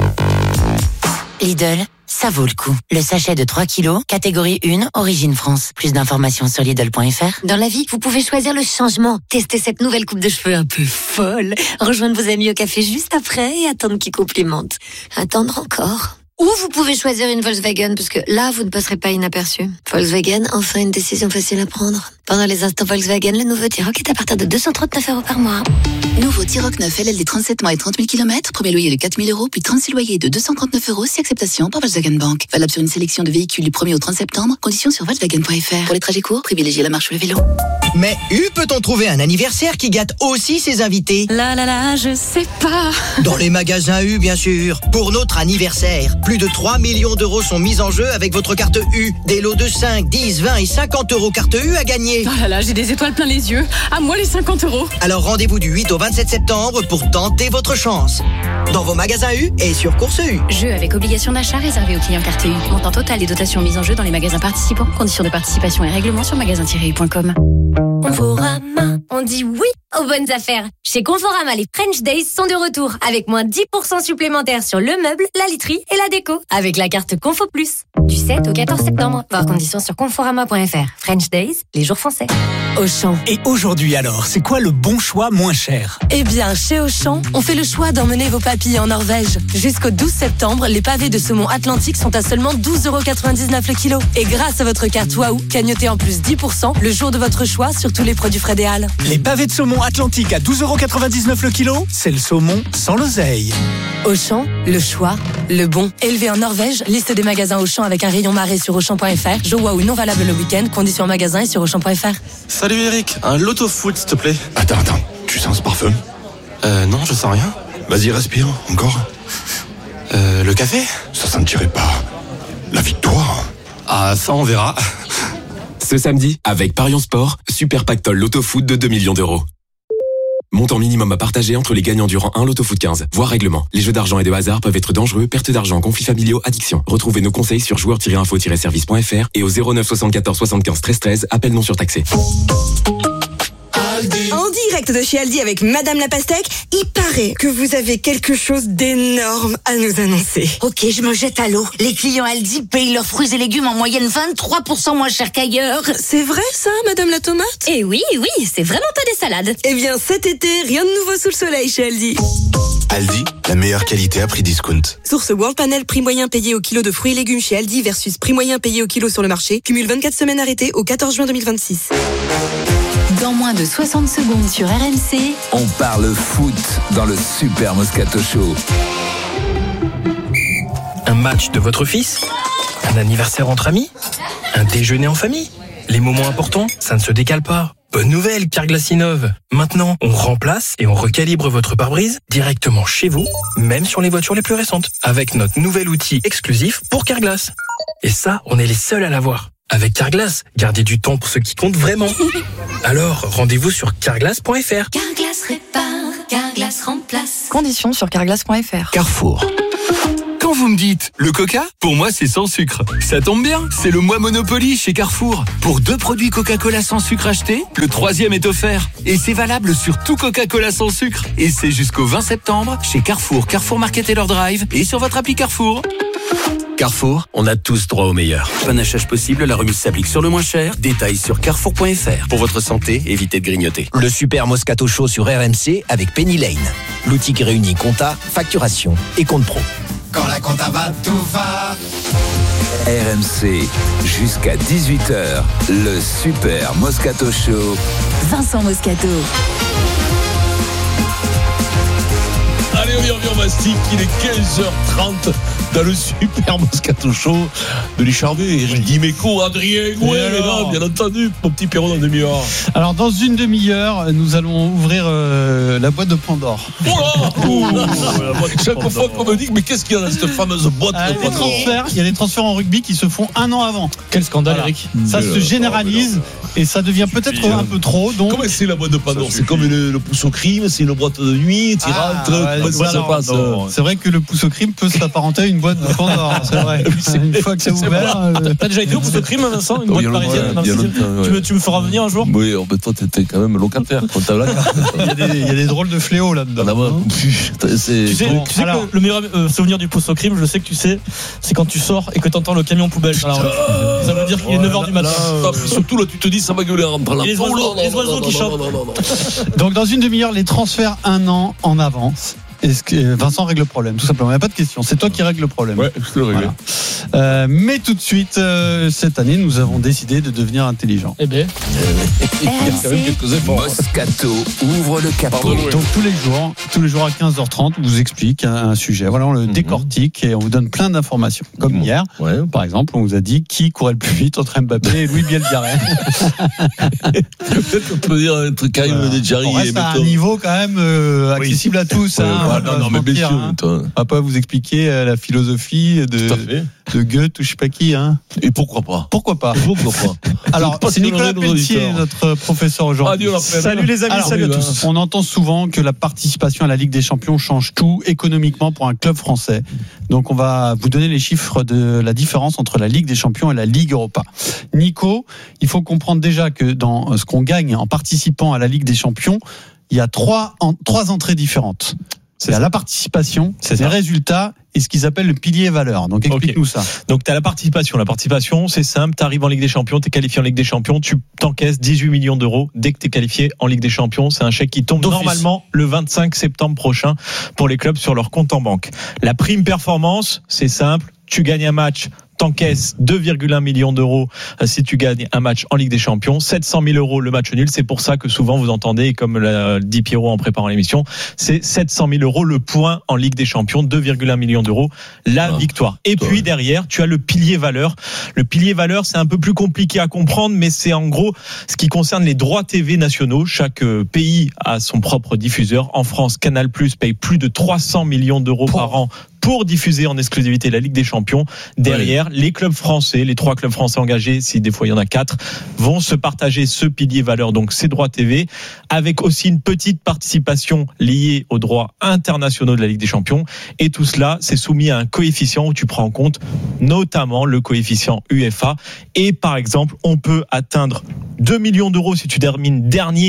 Lidl, ça vaut le coup. Le sachet de trois kilos, catégorie un, Origine France. Plus d'informations sur Lidl point F R. Dans la vie, vous pouvez choisir le changement. Tester cette nouvelle coupe de cheveux un peu folle. Rejoindre vos amis au café juste après et attendre qu'ils complimentent. Attendre encore. Ou vous pouvez choisir une Volkswagen, parce que là, vous ne passerez pas inaperçu. Volkswagen, enfin une décision facile à prendre. Pendant les instants Volkswagen, le nouveau T-Roc est à partir de deux cent trente-neuf euros par mois. Nouveau T-Roc neuf L L D trente-sept mois et trente mille kilomètres. Premier loyer de quatre mille euros, puis trente-six loyers de deux cent trente-neuf euros, si acceptation par Volkswagen Bank. Valable sur une sélection de véhicules du premier au trente septembre. Conditions sur Volkswagen point F R. Pour les trajets courts, privilégiez la marche ou le vélo. Mais U peut-on trouver un anniversaire qui gâte aussi ses invités ? Là là là, je sais pas. Dans les magasins U, bien sûr. Pour notre anniversaire, plus de trois millions d'euros sont mis en jeu avec votre carte U. Des lots de cinq, dix, vingt et cinquante euros carte U à gagner. Oh là là, j'ai des étoiles plein les yeux. À moi les cinquante euros. Alors rendez-vous du huit au vingt-sept septembre pour tenter votre chance. Dans vos magasins U et sur Course U. Jeu avec obligation d'achat réservé aux clients carte U. Montant total et dotations mises en jeu dans les magasins participants. Conditions de participation et règlements sur magasin tiret u point com. Conforama, on dit oui aux bonnes affaires. Chez Conforama, les French Days sont de retour avec moins dix pour cent supplémentaires sur le meuble, la literie et la déco avec la carte Confo Plus. Du sept au quatorze septembre. Voir conditions sur conforama point F R. French Days, les jours français. Auchan. Et aujourd'hui alors, c'est quoi le bon choix moins cher ? Eh bien, chez Auchan, on fait le choix d'emmener vos papilles en Norvège. Jusqu'au douze septembre, les pavés de saumon Atlantique sont à seulement douze euros quatre-vingt-dix-neuf le kilo. Et grâce à votre carte Waouh, cagnotez en plus dix pour cent le jour de votre choix sur tous les produits frais des Halles. Les pavés de saumon Atlantique à douze euros quatre-vingt-dix-neuf le kilo, c'est le saumon sans l'oseille. Auchan, le choix, le bon. Élevé en Norvège, liste des magasins Auchan avec un rayon marée sur Auchan point F R. Jeu Waouh non valable le week-end, conditions en magasin et sur Auchan point F R. Salut Eric, un loto foot s'il te plaît. Attends, attends, tu sens ce parfum ? Euh, non, je sens rien. Vas-y, respire, encore. Euh, le café ? Ça sentirait pas la victoire ? Ah, ça on verra. Ce samedi, avec Parion Sport, Super Pactole Loto Foot de deux millions d'euros. Montant minimum à partager entre les gagnants durant un Loto Foot quinze. Voir règlement. Les jeux d'argent et de hasard peuvent être dangereux, perte d'argent, conflits familiaux, addiction. Retrouvez nos conseils sur joueurs tiret info tiret service point F R et au zéro neuf soixante-quatorze soixante-quinze treize treize, appel non surtaxé. En direct direct de chez Aldi avec Madame la Pastèque. Il paraît que vous avez quelque chose d'énorme à nous annoncer. Ok, je me jette à l'eau. Les clients Aldi payent leurs fruits et légumes en moyenne vingt-trois pour cent moins cher qu'ailleurs. C'est vrai ça, Madame la Tomate? Eh oui, oui, c'est vraiment pas des salades. Eh bien, cet été, rien de nouveau sous le soleil chez Aldi. Aldi, la meilleure qualité à prix discount. Source World Panel, prix moyen payé au kilo de fruits et légumes chez Aldi versus prix moyen payé au kilo sur le marché. Cumule vingt-quatre semaines arrêtées au quatorze juin deux mille vingt-six. Dans moins de soixante secondes sur R M C, On parle foot dans le Super Moscato Show. Un match de votre fils? Un anniversaire entre amis? Un déjeuner en famille? Les moments importants, ça ne se décale pas. Bonne nouvelle, Carglass innove. Maintenant, on remplace et on recalibre votre pare-brise directement chez vous, même sur les voitures les plus récentes, avec notre nouvel outil exclusif pour Carglass. Et ça, on est les seuls à l'avoir. Avec Carglass, gardez du temps pour ce qui compte vraiment. Alors, rendez-vous sur carglass point f r. Carglass répare, Carglass remplace. Conditions sur carglass point f r. Carrefour. Quand vous me dites le Coca, pour moi c'est sans sucre. Ça tombe bien, c'est le mois Monopoly chez Carrefour. Pour deux produits Coca-Cola sans sucre achetés, le troisième est offert. Et c'est valable sur tout Coca-Cola sans sucre. Et c'est jusqu'au vingt septembre chez Carrefour, Carrefour Market et leur Drive et sur votre appli Carrefour. Carrefour, on a tous droit au meilleur. Panachage possible, la remise s'applique sur le moins cher. Détails sur carrefour point f r. Pour votre santé, évitez de grignoter. Le Super Moscato Show sur R M C avec Penny Lane. L'outil qui réunit compta, facturation et compte pro. Quand la compta va, tout va. R M C, jusqu'à dix-huit heures, le Super Moscato Show. Vincent Moscato. Allez, on y revient, on mastique. Il est quinze heures trente dans le Super Moscato Show de Lichardet. Eric Dimeco, Adrien Gouet, bien entendu, mon petit Pierrot dans une demi-heure. Alors, dans une demi-heure, nous allons ouvrir euh, la boîte de Pandore. Oh là oh, chaque fois qu'on me dit, mais qu'est-ce qu'il y a dans cette fameuse boîte euh, de Pandore? Il y a des transferts en rugby qui se font un an avant. Quel scandale, voilà. Eric. Ça se généralise et ça devient peut-être un peu trop. Donc... Comment c'est la boîte de Pandore? C'est comme le, le pouce au crime, c'est une boîte de nuit, tu ah, rentres, ouais, comment ça se passe? Non, c'est vrai que le pouce au crime peut s'apparenter à une boîte de Pandore, c'est vrai. C'est une fois que c'est ouvert. Euh... T'as déjà été au pouce au crime, Vincent? Une oh, boîte parisienne dans le sixième? Tu me, tu me feras venir un jour? Oui, mais toi, t'étais quand même locataire. il, y a des, il y a des drôles de fléaux là-dedans. Ah, hein tu sais, bon, tu sais alors, que le meilleur euh, souvenir du pouce au crime, je sais que tu sais, c'est quand tu sors et que t'entends le camion poubelle. Alors, ça veut dire qu'il est neuf heures du matin. Surtout là, tu te dis, ça va gueuler en rentrant là. Les oiseaux, les oiseaux qui chantent. Donc, dans une demi-heure, les transferts un an en avance. Est-ce que Vincent règle le problème, tout simplement. Il n'y a pas de question. C'est toi qui règle le problème. Ouais, je peux le régler. Voilà. Euh, mais tout de suite, euh, cette année, nous avons décidé de devenir intelligents. Eh bien, il y a quand même quelques efforts. Moscato ouvre le capot. Pardon, oui. Donc tous les jours, tous les jours à quinze heures trente, on vous explique un, un sujet. Voilà, on le mm-hmm. décortique et on vous donne plein d'informations. Comme mm-hmm. hier, ouais. par exemple, on vous a dit qui courait le plus vite entre Mbappé et Louis Bielbiarré. Peut-être qu'on peut dire un truc Karim voilà. Medjari. On reste à un niveau quand même euh, accessible oui. à tous. Hein. Ah, non, non, mais bien sûr. Hein. On va pas vous expliquer euh, la philosophie de, de Goethe ou je sais pas qui. Hein. Et pourquoi pas? Pourquoi pas? Pourquoi pas? Alors, c'est Nicolas Pelletier, notre professeur aujourd'hui. Ah, salut les amis, Alors, salut à tous. On entend souvent que la participation à la Ligue des Champions change tout économiquement pour un club français. Donc, on va vous donner les chiffres de la différence entre la Ligue des Champions et la Ligue Europa. Nico, il faut comprendre déjà que dans ce qu'on gagne en participant à la Ligue des Champions, il y a trois, en, trois entrées différentes. C'est à la participation, c'est les résultats et ce qu'ils appellent le pilier valeur. Donc explique-nous okay. ça. Donc tu as la participation. La participation, c'est simple, tu arrives en Ligue des Champions, tu es qualifié en Ligue des Champions, tu t'encaisses dix-huit millions d'euros dès que tu es qualifié en Ligue des Champions. C'est un chèque qui tombe D'office. normalement le vingt-cinq septembre prochain pour les clubs sur leur compte en banque. La prime performance, c'est simple, tu gagnes un match, t'encaisses deux virgule un millions d'euros si tu gagnes un match en Ligue des Champions, sept cent mille euros le match nul. C'est pour ça que souvent vous entendez, comme l'a dit Pierrot en préparant l'émission, c'est sept cent mille euros le point en Ligue des Champions, deux virgule un millions d'euros la ah, victoire. Et puis derrière, tu as le pilier valeur. Le pilier valeur, c'est un peu plus compliqué à comprendre, mais c'est en gros ce qui concerne les droits T V nationaux. Chaque pays a son propre diffuseur. En France, Canal+ paye plus de trois cents millions d'euros par an pour diffuser en exclusivité la Ligue des Champions. Derrière, oui. les clubs français, les trois clubs français engagés, si des fois il y en a quatre, vont se partager ce pilier valeur, donc ces droits T V, avec aussi une petite participation liée aux droits internationaux de la Ligue des Champions. Et tout cela, c'est soumis à un coefficient où tu prends en compte notamment le coefficient UEFA. Et par exemple, on peut atteindre deux millions d'euros si tu termines dernier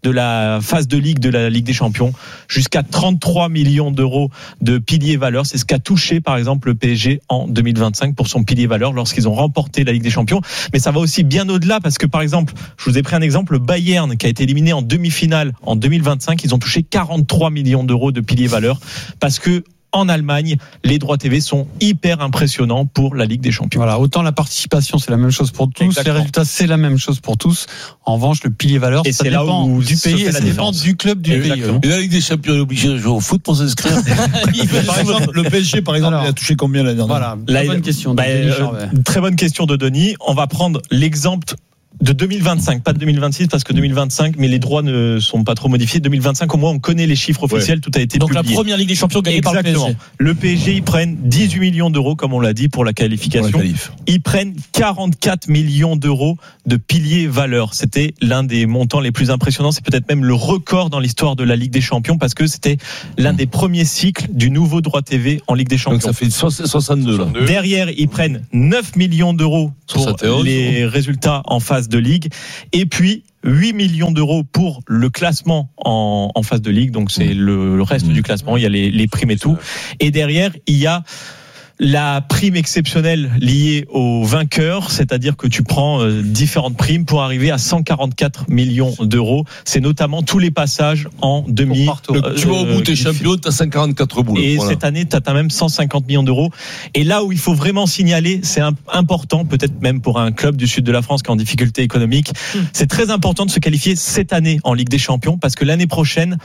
de la phase de ligue de la Ligue des Champions, jusqu'à trente-trois millions d'euros de pilier valeur. C'est ce qu'a touché par exemple le P S G en deux mille vingt-cinq pour son pilier valeur lorsqu'ils ont remporté la Ligue des Champions. Mais ça va aussi bien au-delà parce que par exemple, je vous ai pris un exemple, le Bayern qui a été éliminé en demi-finale en deux mille vingt-cinq, ils ont touché quarante-trois millions d'euros de pilier valeur parce que en Allemagne, les droits T V sont hyper impressionnants pour la Ligue des Champions. Voilà, autant la participation, c'est la même chose pour tous, Exactement. les résultats, c'est la même chose pour tous. En revanche, le pilier valeur, et ça c'est dépend là où du pays et ça dépend différence. du club du Exactement. pays. Et la Ligue des Champions est obligée de jouer au foot pour s'inscrire. Par exemple, le P S G, par exemple, Alors, il a touché combien l'année dernière? Voilà, Là, très bonne question. bah, de Denis euh, Charvet. très bonne question de Denis. On va prendre l'exemple de deux mille vingt-cinq, pas de deux mille vingt-six parce que deux mille vingt-cinq, mais les droits ne sont pas trop modifiés. deux mille vingt-cinq, au moins, on connaît les chiffres officiels, ouais. Tout a été Donc publié. la première Ligue des Champions gagnée Exactement. par le P S G. Le P S G, ils prennent dix-huit millions d'euros, comme on l'a dit, pour la qualification. Pour la qualif. Ils prennent quarante-quatre millions d'euros de pilier valeur. C'était l'un des montants les plus impressionnants. C'est peut-être même le record dans l'histoire de la Ligue des Champions parce que c'était l'un des premiers cycles du nouveau droit T V en Ligue des Champions. Donc ça fait soixante-deux là. Derrière, ils prennent neuf millions d'euros pour soixante et onze les résultats en phase de Ligue. Et puis, huit millions d'euros pour le classement en, en phase de Ligue. Donc, c'est le, le reste mmh. du classement. Il y a les, les primes et tout. Et derrière, il y a la prime exceptionnelle liée au vainqueur, c'est-à-dire que tu prends euh, différentes primes pour arriver à cent quarante-quatre millions d'euros. C'est notamment tous les passages en demi. Euh, tu vas au bout, t'es champion, t'as cent quarante-quatre boules. Et voilà. cette année, t'as même cent cinquante millions d'euros. Et là où il faut vraiment signaler, c'est important, peut-être même pour un club du sud de la France qui est en difficulté économique, mmh. c'est très important de se qualifier cette année en Ligue des Champions parce que l'année prochaine,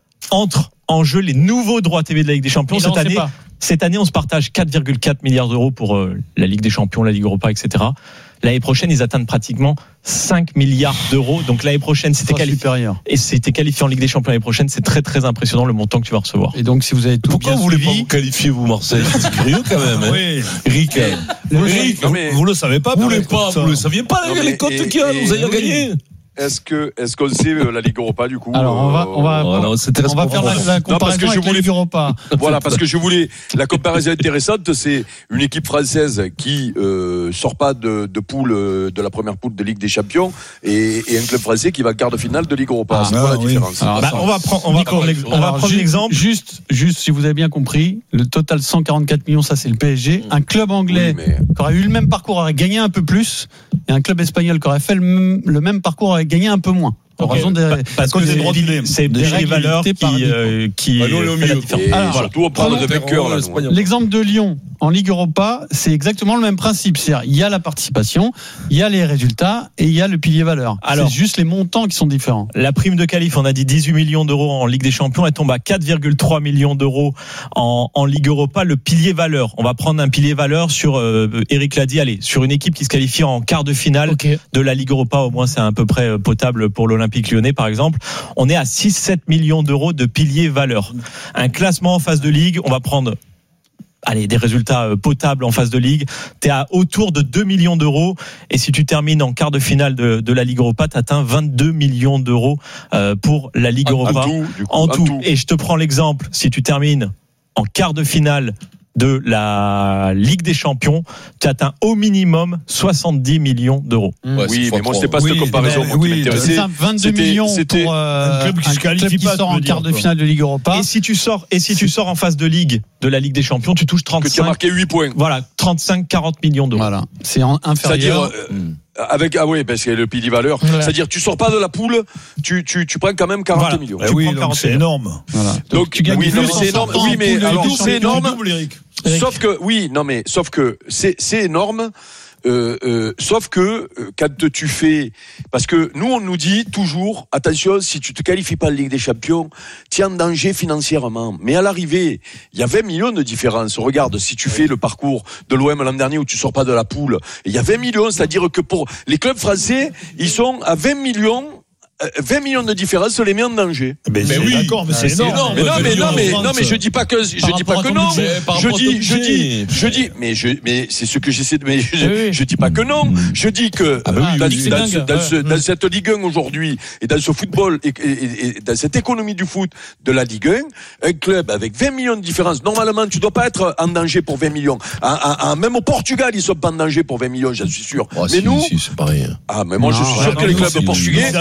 entre en jeu les nouveaux droits T V de la Ligue des Champions. Et cette là, année, cette année, on se partage quatre virgule quatre milliards d'euros pour euh, la Ligue des Champions, la Ligue Europa, et cetera. L'année prochaine, ils atteignent pratiquement cinq milliards d'euros. Donc l'année prochaine, si t'es qualifié, et si t'es qualifié en Ligue des Champions l'année prochaine, c'est très très impressionnant le montant que tu vas recevoir. Et donc si vous avez tout Pourquoi bien vous voulez suivi, pas vous qualifier vous Marseille? C'est curieux quand même. Hein. Oui. Rick, Vous, Rick, vous, vous le savez pas. Vous voulez pas, vous le saviez pas Non, les mais- cotes et- qu'il y a, et- vous avez oui. gagné. Est-ce que est-ce qu'on sait euh, la Ligue Europa du coup? Alors on va on va Oh, non, c'est on va faire la, la Non, comparaison parce que je avec la voulais- Ligue Europa. Voilà, parce que je voulais la comparaison intéressante, c'est une équipe française qui euh, sort pas de, de poule euh, de la première poule de Ligue des Champions et, et un club français qui va en quart de finale de Ligue Europa. Ah, c'est quoi ah, la oui. différence? Alors, Bah, attends. on va prendre, on va Nico, prendre, l'ex- on va alors, prendre ju- l'exemple. Juste, juste, si vous avez bien compris, le total cent quarante-quatre millions, ça c'est le P S G. Un club anglais Oui, mais- qui aurait eu le même parcours aurait gagné un peu plus, et un club espagnol qui aurait fait le même, le même parcours aurait gagné un peu moins. En Ok. raison des, Bah, parce que des- c'est des- des- c'est des des règles valeurs dictées par qui, Nico. euh, qui Bah, nous, on est au fait la milieu. différence. Et Alors, surtout on parle de vainqueurs là. nous. L'exemple de Lyon en Ligue Europa, c'est exactement le même principe. C'est-à-dire, il y a la participation, il y a les résultats et il y a le pilier valeur. Alors- C'est juste les montants qui sont différents. La prime de qualif, on a dit dix-huit millions d'euros en Ligue des Champions, elle tombe à quatre virgule trois millions d'euros en, en Ligue Europa. Le pilier valeur, on va prendre un pilier valeur sur, euh, Eric l'a dit, allez, sur une équipe qui se qualifie en quart de finale Ok. de la Ligue Europa, au moins c'est à peu près euh, potable pour l'Olympique Lyonnais par exemple. On est à six sept millions d'euros de pilier valeur. Un classement en phase de Ligue, on va prendre allez, des résultats euh, potables en phase de Ligue, t'es à autour de deux millions d'euros, et si tu termines en quart de finale de, de la Ligue Europa, t'atteins vingt-deux millions d'euros euh, pour la Ligue En- Europa. en tout, du coup, en en tout. tout. Et je te prends l'exemple, si tu termines en quart de finale de la Ligue des Champions, tu atteins au minimum soixante-dix millions d'euros. Ouais, oui, mais moi c'était pas cette Oui, comparaison mais- moi, qui oui, m'intéressait. c'est ça, vingt-deux C'était- millions c'était pour euh, un club qui se qualifie pas, sort tu en veux dire, quart de quoi. finale de Ligue Europa. Et si tu sors, et si tu sors en phase de Ligue de la Ligue des Champions, tu touches que tu as trente-cinq, marqué huit points. voilà, trente-cinq, quarante millions d'euros. Voilà, c'est en- C'est-à-dire inférieur. euh, avec ah oui parce que le pilier valeur. Ouais. C'est-à-dire tu sors pas de la poule, tu tu tu prends quand même quarante Voilà. millions. Eh Tu oui, prends donc quarante c'est millions. énorme. Voilà. Donc tu gagnes oui, non, plus mais en c'est énorme. sortant Oui, en mais poule de alors Ligue des c'est Champions. énorme. Double, Eric. Sauf que oui, non mais sauf que c'est c'est énorme. Euh, euh, sauf que euh, quand tu fais, parce que nous on nous dit toujours attention, si tu te qualifies pas en Ligue des Champions, tu es en danger financièrement. Mais à l'arrivée, il y a vingt millions de différence. Regarde, si tu fais le parcours de l'O M l'an dernier où tu sors pas de la poule, il y a vingt millions, c'est-à-dire que pour les clubs français, ils sont à vingt millions. euh, vingt millions de différence les met en danger. Mais, Mais c'est oui. d'accord, mais c'est C'est énorme. Mais non, mais non, mais France, non, mais je dis pas que je par dis pas rapport que à ton non. budget, par Je rapport à ton dis, je budget. dis, je dis, mais je, mais c'est ce que j'essaie de, mais je, Oui, oui. je dis pas que non. Je dis que Ah bah oui, dans, oui, oui. dans C'est ce- dingue, dans ouais. ce- dans cette Ligue un aujourd'hui et dans ce football et, et- et dans cette économie du foot de la Ligue un, un club avec vingt millions de différence, normalement, tu dois pas être en danger pour vingt millions. À- à- à- même au Portugal, ils sont pas en danger pour vingt millions, j'en suis sûr. Oh, mais si, nous, si, c'est pareil. ah, mais moi, je Non, suis ouais, sûr non, que les nous, clubs c'est- portugais, c'est- je suis c'est-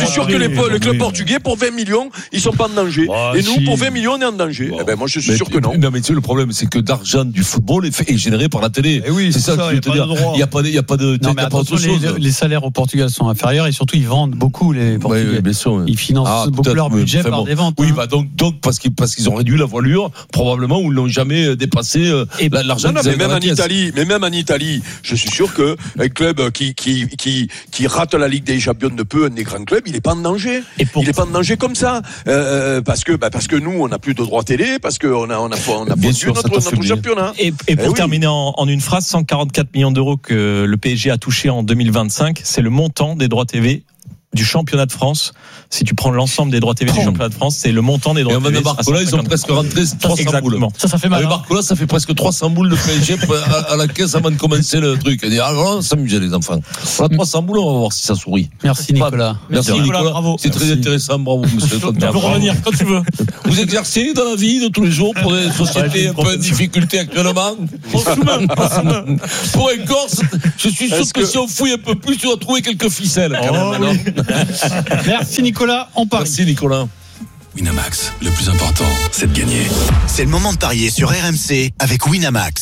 sûr que les, les clubs portugais, pour vingt millions, ils sont pas en danger. Ah, et nous, si. pour vingt millions, on est en danger. Eh ben, moi, je suis mais, sûr que non. Non, mais tu sais, le problème, c'est que l'argent du football est, fait, est généré par la télé. Eh oui, c'est, c'est ça, ça, que je veux te y a dire. pas de droit. Il n'y a pas de, il y a pas de, Non, mais il y a pas autre attention, chose. les, les salaires au Portugal sont inférieurs et surtout ils vendent beaucoup les Portugais. Oui, oui, bien sûr, oui. Ils financent Ah, beaucoup peut-être, leur mais budget enfin, par bon. des ventes. Oui, hein. bah donc, donc parce qu'ils parce qu'ils ont réduit la voilure, probablement, ou ils l'ont jamais dépassé euh, Et la- l'argent. Non, non, qu'ils mais avaient même dans en la caisse. Italie, mais même en Italie, je suis sûr que un club qui qui qui qui rate la Ligue des Champions de peu, un des grands clubs, il est pas en danger. Et pour- Il est pas en danger comme ça, euh, parce que bah, parce que nous, on n'a plus de droits télé, parce qu'on a on a on a Bien fondu sûr, ça notre, notre t'affaiblit. championnat. Et, et pour Eh oui. terminer en, en une phrase, cent quarante-quatre millions d'euros que le P S G a touché en deux mille vingt-cinq, c'est le montant des droits T V du championnat de France. Si tu prends l'ensemble des droits T V du championnat de France, c'est le montant des Et droits en T V. de Barcola, ils ont presque rentré trois cents boules. Exactement. Ça, ça fait mal. Avec hein. Barcola, ça fait presque trois cents boules de P S G à, à la caisse avant de commencer le truc. Et dire, ah, voilà, s'amuser les enfants. Voilà, trois cents boules, on va voir si ça sourit. Merci Nicolas. Merci, Merci, Nicolas. Nicolas, bravo. C'est très Merci. intéressant, bravo monsieur. Tu peux revenir quand tu veux. Vous exercez dans la vie de tous les jours pour des sociétés un peu en difficulté actuellement. On se soumet, on se soumet. Pour un Corse, je suis sûr Est-ce que, que- si on fouille un peu plus, tu vas trouver quelques ficelles. quand Oh, même, non oui. Merci Nicolas, on parie. Merci Nicolas. Winamax, le plus important, c'est de gagner. C'est le moment de parier sur R M C avec Winamax.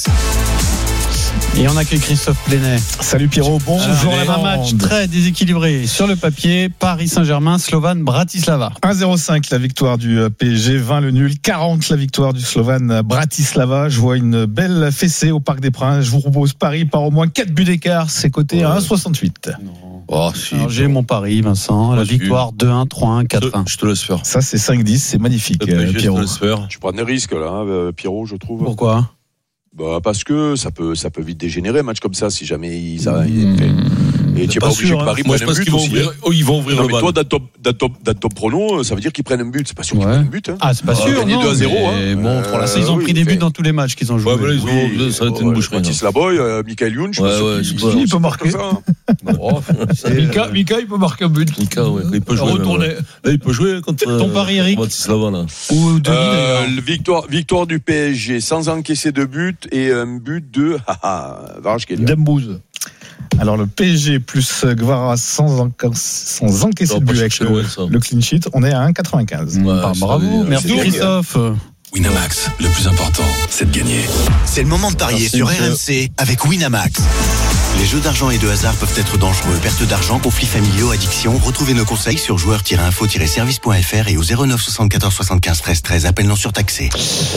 Et on accueille Christophe Plenet. Salut Pierrot, bonjour. Un match très déséquilibré sur le papier. Paris Saint-Germain, Slovan, Bratislava. un zéro cinq la victoire du P S G, vingt le nul, quarante la victoire du Slovan Bratislava. Je vois une belle fessée au Parc des Princes. Je vous propose Paris par au moins quatre buts d'écart. C'est coté à un virgule soixante-huit. Oh, si. Alors, j'ai mon pari, Vincent. La Vas-y. victoire deux un, trois un, quatre un. Je te laisse faire. Ça, c'est cinq dix. C'est magnifique, Le P S G, euh, je te Pierrot. laisse faire. Tu prends des risques là, hein, euh, Pierrot, je trouve. Pourquoi? Bah parce que ça peut ça peut vite dégénérer un match comme ça si jamais ils ça, Mmh. et tu es Pas pas obligé sûr, que hein. Paris Moi, prenne je un pense but qu'ils vont aussi. ouvrir, hein. oh, ils vont ouvrir Non le mais bal. toi dans ton dans ton dans ton prono, ça veut dire qu'ils prennent un but, c'est pas sûr qu'ils Ouais. prennent un but hein. Ah, c'est pas On va sûr. gagner non, deux à zéro, mais hein. bon, pour l'instant, Euh, ils ont oui, pris des buts fait- dans tous les matchs qu'ils ont joués. Ouais, mais là, ils ont, Oui, ça va être une ouais, boucherie. Mathis Laboy, euh, Michael Youn, je Ouais, pense ouais, qu'ils- je sais ils pas. sont Il peut pas marquer. comme ça, hein. Oh, c'est- Mika, Mika, il peut marquer un but. Mika, ouais, il peut jouer. Retourner. même, ouais. Là, il peut jouer contre. Ton pari, Eric Bratislava, là. Ou Denis, Euh, d'ailleurs. le victoire, victoire du P S G sans encaisser de but et un but de haha, Varachkelia. Dembouz. Alors le P S G plus Guevara sans, enca- sans encaisser Non, de pas but avec chercher le, loin, ça. le clean sheet, on est à un virgule quatre-vingt-quinze. Ouais, Bah, ça bravo, veut dire- merci c'est Christophe. Winamax, le plus important, c'est de gagner. C'est le moment de parier Merci, sur monsieur. R M C avec Winamax. Les jeux d'argent et de hasard peuvent être dangereux. Perte d'argent, conflits familiaux, addiction. Retrouvez nos conseils sur joueurs tiret info tiret service point f r et au zéro neuf soixante-quatorze soixante-quinze treize treize. Appel non surtaxé.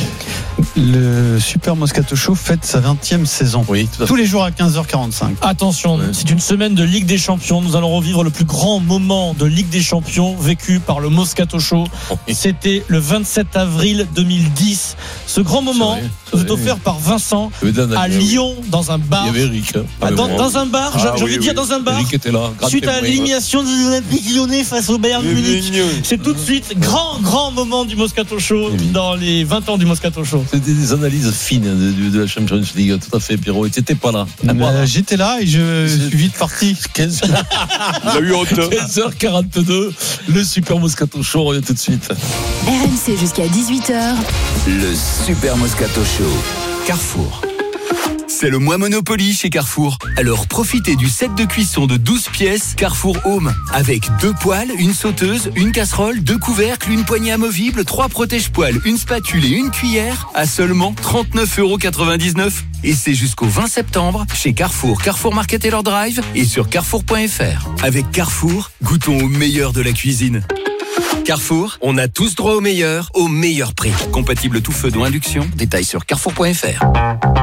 Le Super Moscato Show fête sa vingtième saison. Oui, tout à fait. Tous les jours à quinze heures quarante-cinq. Attention, Ouais. c'est une semaine de Ligue des Champions. Nous allons revivre le plus grand moment de Ligue des Champions vécu par le Moscato Show. C'était le vingt-sept avril deux mille dix. Ce grand moment vrai, nous est c'est vrai. offert par Vincent Il y avait Dan à Allier, Lyon dans un Il bar. y avait Eric. hein. Ah, dans, Avec dans moi. un bar, Ah, j'ai j'ai oui, envie de dire oui. dans un bar. Eric était là. grand Suite à témoin. l'élimination des Olympiques Lyonnais face au Bayern Mais Munich. mignon. C'est tout de suite grand, grand moment du Moscato Show Oui. dans les vingt ans du Moscato Show. C'était des analyses fines de, de, de la Champions League, tout à fait, Pierrot. Et t'étais pas là. Euh, J'étais là et je suis vite parti. quinze Il a eu honte. heures quarante-deux, le Super Moscato Show, on revient tout de suite. R M C jusqu'à dix-huit heures. Le Super Moscato Show. Carrefour. C'est le mois Monopoly chez Carrefour. Alors profitez du set de cuisson de douze pièces Carrefour Home. Avec deux poêles, une sauteuse, une casserole, deux couvercles, une poignée amovible, trois protège-poêles, une spatule et une cuillère à seulement trente-neuf euros quatre-vingt-dix-neuf. Et c'est jusqu'au vingt septembre chez Carrefour, Carrefour Market et leur drive et sur carrefour point f r. Avec Carrefour, goûtons au meilleur de la cuisine. Carrefour, on a tous droit au meilleur, au meilleur prix. Compatible tout feu dont induction, détails sur carrefour point f r.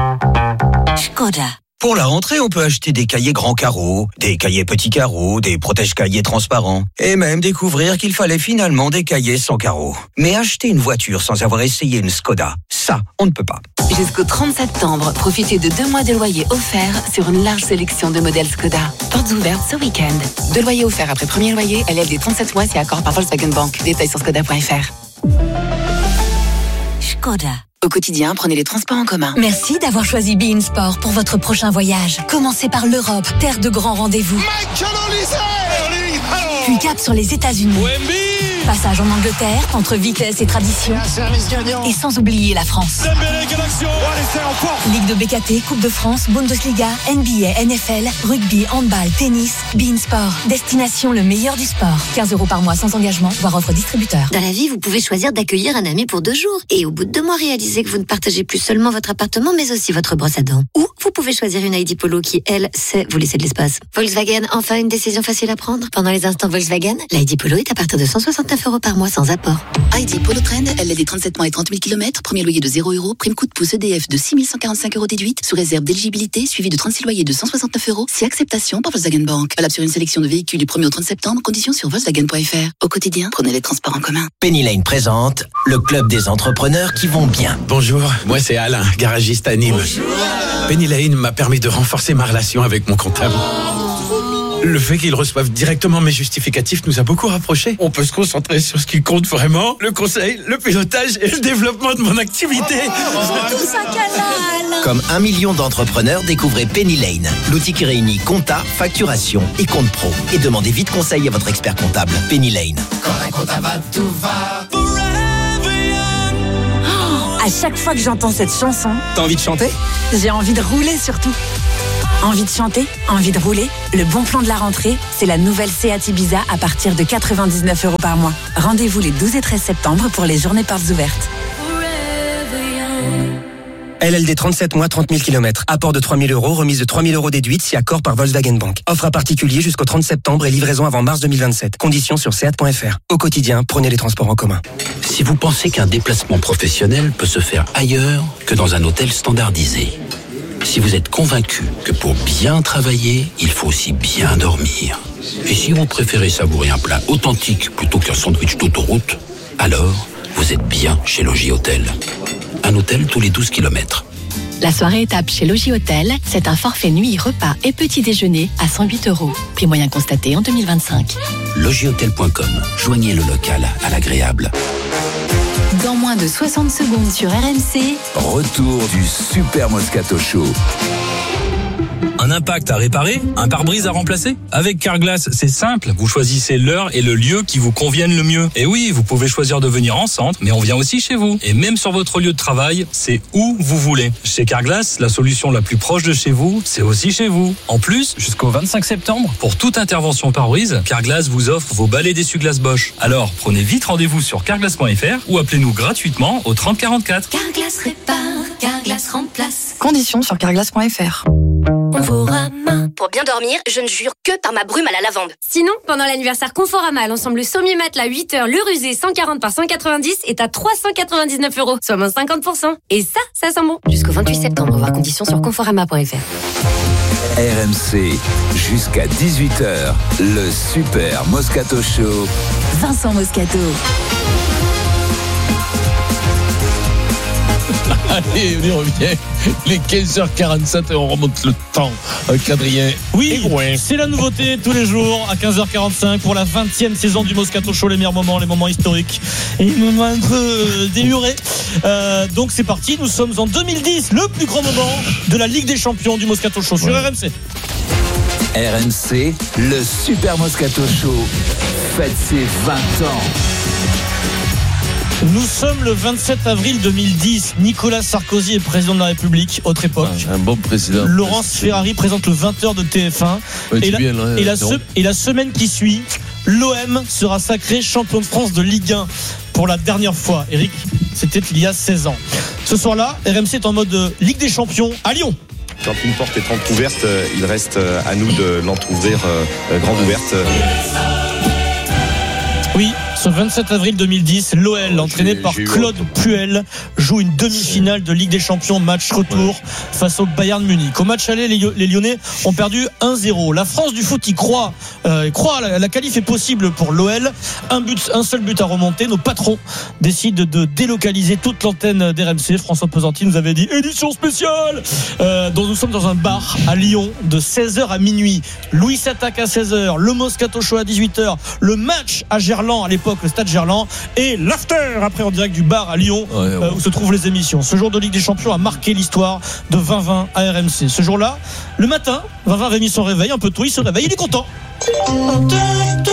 Skoda. Pour la rentrée, on peut acheter des cahiers grands carreaux, des cahiers petits carreaux, des protège-cahiers transparents, et même découvrir qu'il fallait finalement des cahiers sans carreaux. Mais acheter une voiture sans avoir essayé une Skoda, ça, on ne peut pas. Jusqu'au trente septembre, profitez de deux mois de loyer offerts sur une large sélection de modèles Skoda. Portes ouvertes ce week-end. Deux loyers offerts après premier loyer, L L D trente-sept mois si accord par Volkswagen Bank. Détails sur skoda point f r. Skoda. Au quotidien, prenez les transports en commun. Merci d'avoir choisi Be In Sport pour votre prochain voyage. Commencez par l'Europe, terre de grands rendez-vous. Puis cap sur les États-Unis. Passage en Angleterre, entre vitesse et tradition. Et sans oublier la France. Ligue de B K T, Coupe de France, Bundesliga, N B A, N F L, rugby, handball, tennis, beIN Sport. Destination le meilleur du sport. quinze euros par mois sans engagement, voire offre distributeur. Dans la vie, vous pouvez choisir d'accueillir un ami pour deux jours. Et au bout de deux mois, réaliser que vous ne partagez plus seulement votre appartement, mais aussi votre brosse à dents. Ou vous pouvez choisir une I D Polo qui, elle, sait vous laisser de l'espace. Volkswagen, enfin une décision facile à prendre. Pendant les instants Volkswagen, l'I D Polo est à partir de cent soixante-neuf euros par mois sans apport. I D Polo Trend, L L D trente-sept mois et trente mille kilomètres, premier loyer de zéro euros, prime coup de pouce E D F de six mille cent quarante-cinq euros déduite, sous réserve d'éligibilité, suivi de trente-six loyers de cent soixante-neuf euros, si acceptation par Volkswagen Bank. Valable sur une sélection de véhicules du premier au trente septembre, conditions sur Volkswagen point F R. Au quotidien, prenez les transports en commun. Penny Lane présente le club des entrepreneurs qui vont bien. Bonjour, moi c'est Alain, garagiste à Nîmes. Bonjour. Penny Lane m'a permis de renforcer ma relation avec mon comptable. Le fait qu'ils reçoivent directement mes justificatifs nous a beaucoup rapprochés. On peut se concentrer sur ce qui compte vraiment, le conseil, le pilotage et le développement de mon activité. C'est tout ça, canal. Comme un million d'entrepreneurs, découvrez Penny Lane, l'outil qui réunit compta, facturation et compte pro. Et demandez vite conseil à votre expert comptable. Penny Lane. Quand la compta va, tout va. À chaque fois que j'entends cette chanson, T'as envie de chanter ? j'ai envie de rouler surtout. Envie de chanter, envie de rouler. Le bon plan de la rentrée, c'est la nouvelle Seat Ibiza à partir de quatre-vingt-dix-neuf euros par mois. Rendez-vous les douze et treize septembre pour les journées portes ouvertes. L L D trente-sept mois, trente mille kilomètres. Apport de trois mille euros, remise de trois mille euros déduite si accord par Volkswagen Bank. Offre à particulier jusqu'au trente septembre et livraison avant mars deux mille vingt-sept. Conditions sur seat point F R. Au quotidien, prenez les transports en commun. Si vous pensez qu'un déplacement professionnel peut se faire ailleurs que dans un hôtel standardisé, si vous êtes convaincu que pour bien travailler, il faut aussi bien dormir, et si vous préférez savourer un plat authentique plutôt qu'un sandwich d'autoroute, alors vous êtes bien chez Logis Hôtel. Un hôtel tous les douze kilomètres. La soirée étape chez Logis Hôtel, c'est un forfait nuit, repas et petit déjeuner à cent huit euros. Prix moyen constaté en deux mille vingt-cinq. logis hôtel point com. Joignez le local à l'agréable. Dans moins de soixante secondes sur R M C, Retour du Super Moscato Show. Un impact à réparer, un pare-brise à remplacer. Avec Carglass, c'est simple. Vous choisissez l'heure et le lieu qui vous conviennent le mieux. Et oui, vous pouvez choisir de venir en centre, mais on vient aussi chez vous. Et même sur votre lieu de travail, c'est où vous voulez. Chez Carglass, la solution la plus proche de chez vous, c'est aussi chez vous. En plus, jusqu'au vingt-cinq septembre, pour toute intervention pare-brise, Carglass vous offre vos balais d'essuie-glace Bosch. Alors, prenez vite rendez-vous sur carglass point F R ou appelez-nous gratuitement au trente quarante-quatre. Carglass répare, Carglass remplace. conditions sur carglass point F R. Conforama. Pour bien dormir, je ne jure que par ma brume à la lavande. Sinon, pendant l'anniversaire Conforama, l'ensemble sommier matelas huit heures, le rusé cent quarante par cent quatre-vingt-dix est à trois cent quatre-vingt-dix-neuf euros, soit moins cinquante pour cent. Et ça, ça sent bon. Jusqu'au vingt-huit septembre, voir conditions sur conforama point F R. R M C, jusqu'à dix-huit heures, le Super Moscato Show. Vincent Moscato. Allez, on y revient. Les quinze heures quarante-sept et on remonte le temps. Avec Adrien. Oui, c'est la nouveauté tous les jours à quinze heures quarante-cinq pour la vingtième saison du Moscato Show, les meilleurs moments, les moments historiques et les moments un peu euh, délurés. Euh, donc c'est parti, nous sommes en deux mille dix, le plus grand moment de la Ligue des Champions du Moscato Show sur ouais. R M C. R M C, le Super Moscato Show fête ses vingt ans. Nous sommes le vingt-sept avril deux mille dix. Nicolas Sarkozy est président de la République, autre époque. Ah, un bon président. Laurence Ferrari présente le vingt heures de T F un. Ouais, et, la, bien, là, et, la se, et la semaine qui suit, l'O M sera sacré champion de France de Ligue un pour la dernière fois. Eric, c'était il y a seize ans. Ce soir-là, R M C est en mode Ligue des Champions à Lyon. Quand une porte est entrouverte, il reste à nous de l'entrouvrir grande ouverte. Oui, ce vingt-sept avril deux mille dix, l'O L, entraîné par Claude Puel, joue une demi-finale de Ligue des Champions, match retour face au Bayern Munich. Au match aller, les Lyonnais ont perdu un zéro. La France du foot y croit, euh, croit la, la qualif est possible pour l'O L. Un but, un seul but à remonter. Nos patrons décident de délocaliser toute l'antenne d'R M C. François Pesanti nous avait dit édition spéciale. Euh, donc nous sommes dans un bar à Lyon de seize heures à minuit. Louis s'attaque à seize heures, le Moscato Show à dix-huit heures, le match à Gerland à l'époque, le stade Gerland, et l'after après en direct du bar à Lyon, ouais, ouais. Euh, où se trouvent les émissions. Ce jour de Ligue des Champions a marqué l'histoire de vingt vingt à R M C. Ce jour-là, le matin, vingt vingt avait mis son réveil un peu tôt, il se réveille, il est content.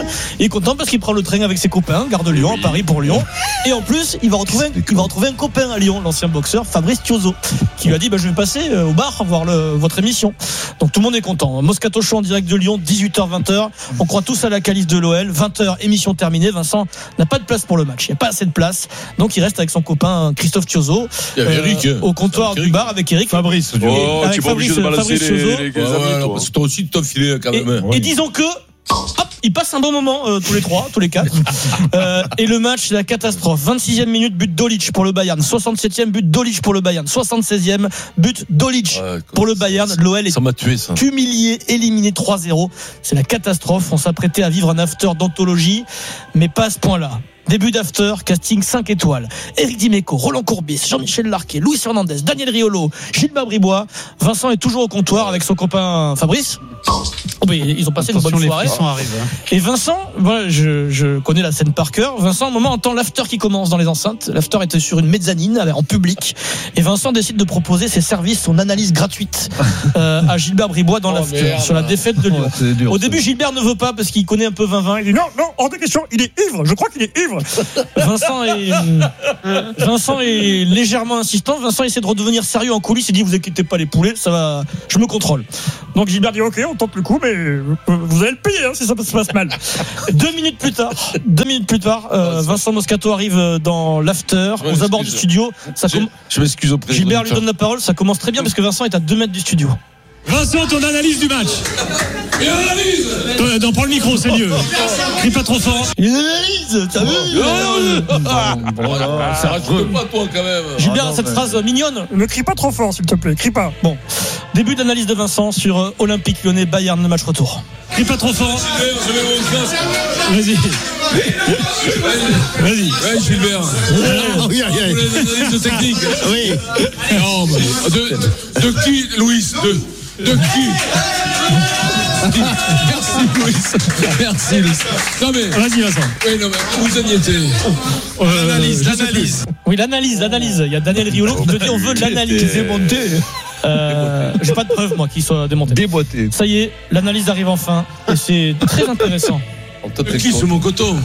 Il est content parce qu'il prend le train avec ses copains, gare de Lyon, à Paris pour Lyon. Et en plus, il va retrouver, il va retrouver un copain à Lyon, l'ancien boxeur Fabrice Tiozo, qui lui a dit bah, je vais passer au bar voir le, votre émission. Donc tout le monde est content. Moscato Show en direct de Lyon, dix-huit heures vingt heures. On croit tous à la qualif de l'O L. vingt heures, émission terminée. Vincent n'a pas de place pour le match. Il n'y a pas assez de place. Donc il reste avec son copain Christophe Tiozo euh, au comptoir du bar avec Eric. Fabrice. Oh, avec tu pas obligé de balancer les, les, les, les ouais, amis, ouais, toi. parce que toi aussi tu t'en filé quand même. Et, et disons que hop, ils passent un bon moment euh, tous les trois, tous les quatre. Euh, et le match, c'est la catastrophe. vingt-sixième minute, but Dolic pour le Bayern. soixante-septième but Dolic pour le Bayern. soixante-seizième but Dolic ouais, pour le Bayern. L'O L est ça m'a tué, ça. humilié, éliminé trois zéro. C'est la catastrophe. On s'apprêtait à vivre un after d'anthologie, mais pas à ce point-là. Début d'after, casting cinq étoiles. Éric Dimeco, Roland Courbis, Jean-Michel Larquet, Luis Fernandez, Daniel Riolo, Gilbert Bribois. Vincent est toujours au comptoir avec son copain Fabrice. Oh, mais ils ont passé une bonne soirée. Et Vincent, voilà, je, je connais la scène par cœur. Vincent, au moment, entend l'after qui commence dans les enceintes. L'after était sur une mezzanine, en public. Et Vincent décide de proposer ses services, son analyse gratuite euh, à Gilbert Bribois dans oh, l'after, merde. Sur la défaite de Lyon. Oh, dur, au début, ça. Gilbert ne veut pas parce qu'il connaît un peu vingt vingt. Il dit non, non, hors de question, il est ivre. Je crois qu'il est ivre. Vincent est, Vincent est légèrement insistant. Vincent essaie de redevenir sérieux en coulisses. Il dit vous inquiétez pas les poulets, ça va, je me contrôle. Donc Gilbert dit ok, on tente le coup, mais vous allez le payer hein, si ça se passe mal. Deux minutes plus tard, deux minutes plus tard, euh, Vincent Moscato arrive dans l'after, aux abords du studio. Ça je, com- je m'excuse au président. Gilbert lui donne la parole. Ça commence très bien parce que Vincent est à deux mètres du studio. Vincent, ton analyse du match. Une analyse. Euh, non, prends le micro, c'est mieux. Crie pas trop fort. Une analyse, t'as vu? Ça rajoute pas toi quand même. Gilbert, cette phrase mignonne. Ne crie pas trop fort, s'il te plaît. Crie pas. Bon, début d'analyse de Vincent sur euh, Olympique Lyonnais Bayern, le match retour. Crie pas trop fort. Gilbert, je mets mon casque. Vas-y. Vas-y. Ouais, Gilbert. Ah, oui, oui, oui. Vous voulez des techniques? Oui. Non, bah, de, de qui, Louis? De. De qui? Merci Louis. Merci Louis. Non mais. Vas-y Vincent. Oui non mais vous en y étiez. Euh, l'analyse, l'analyse. Oui l'analyse, l'analyse. Il y a Daniel Riolo qui te dit on veut de l'analyse. Démonté. Euh, j'ai pas de preuve moi qu'il soit démonté. Déboîté. Ça y est, l'analyse arrive enfin et c'est très intéressant. Qui sur mon coton?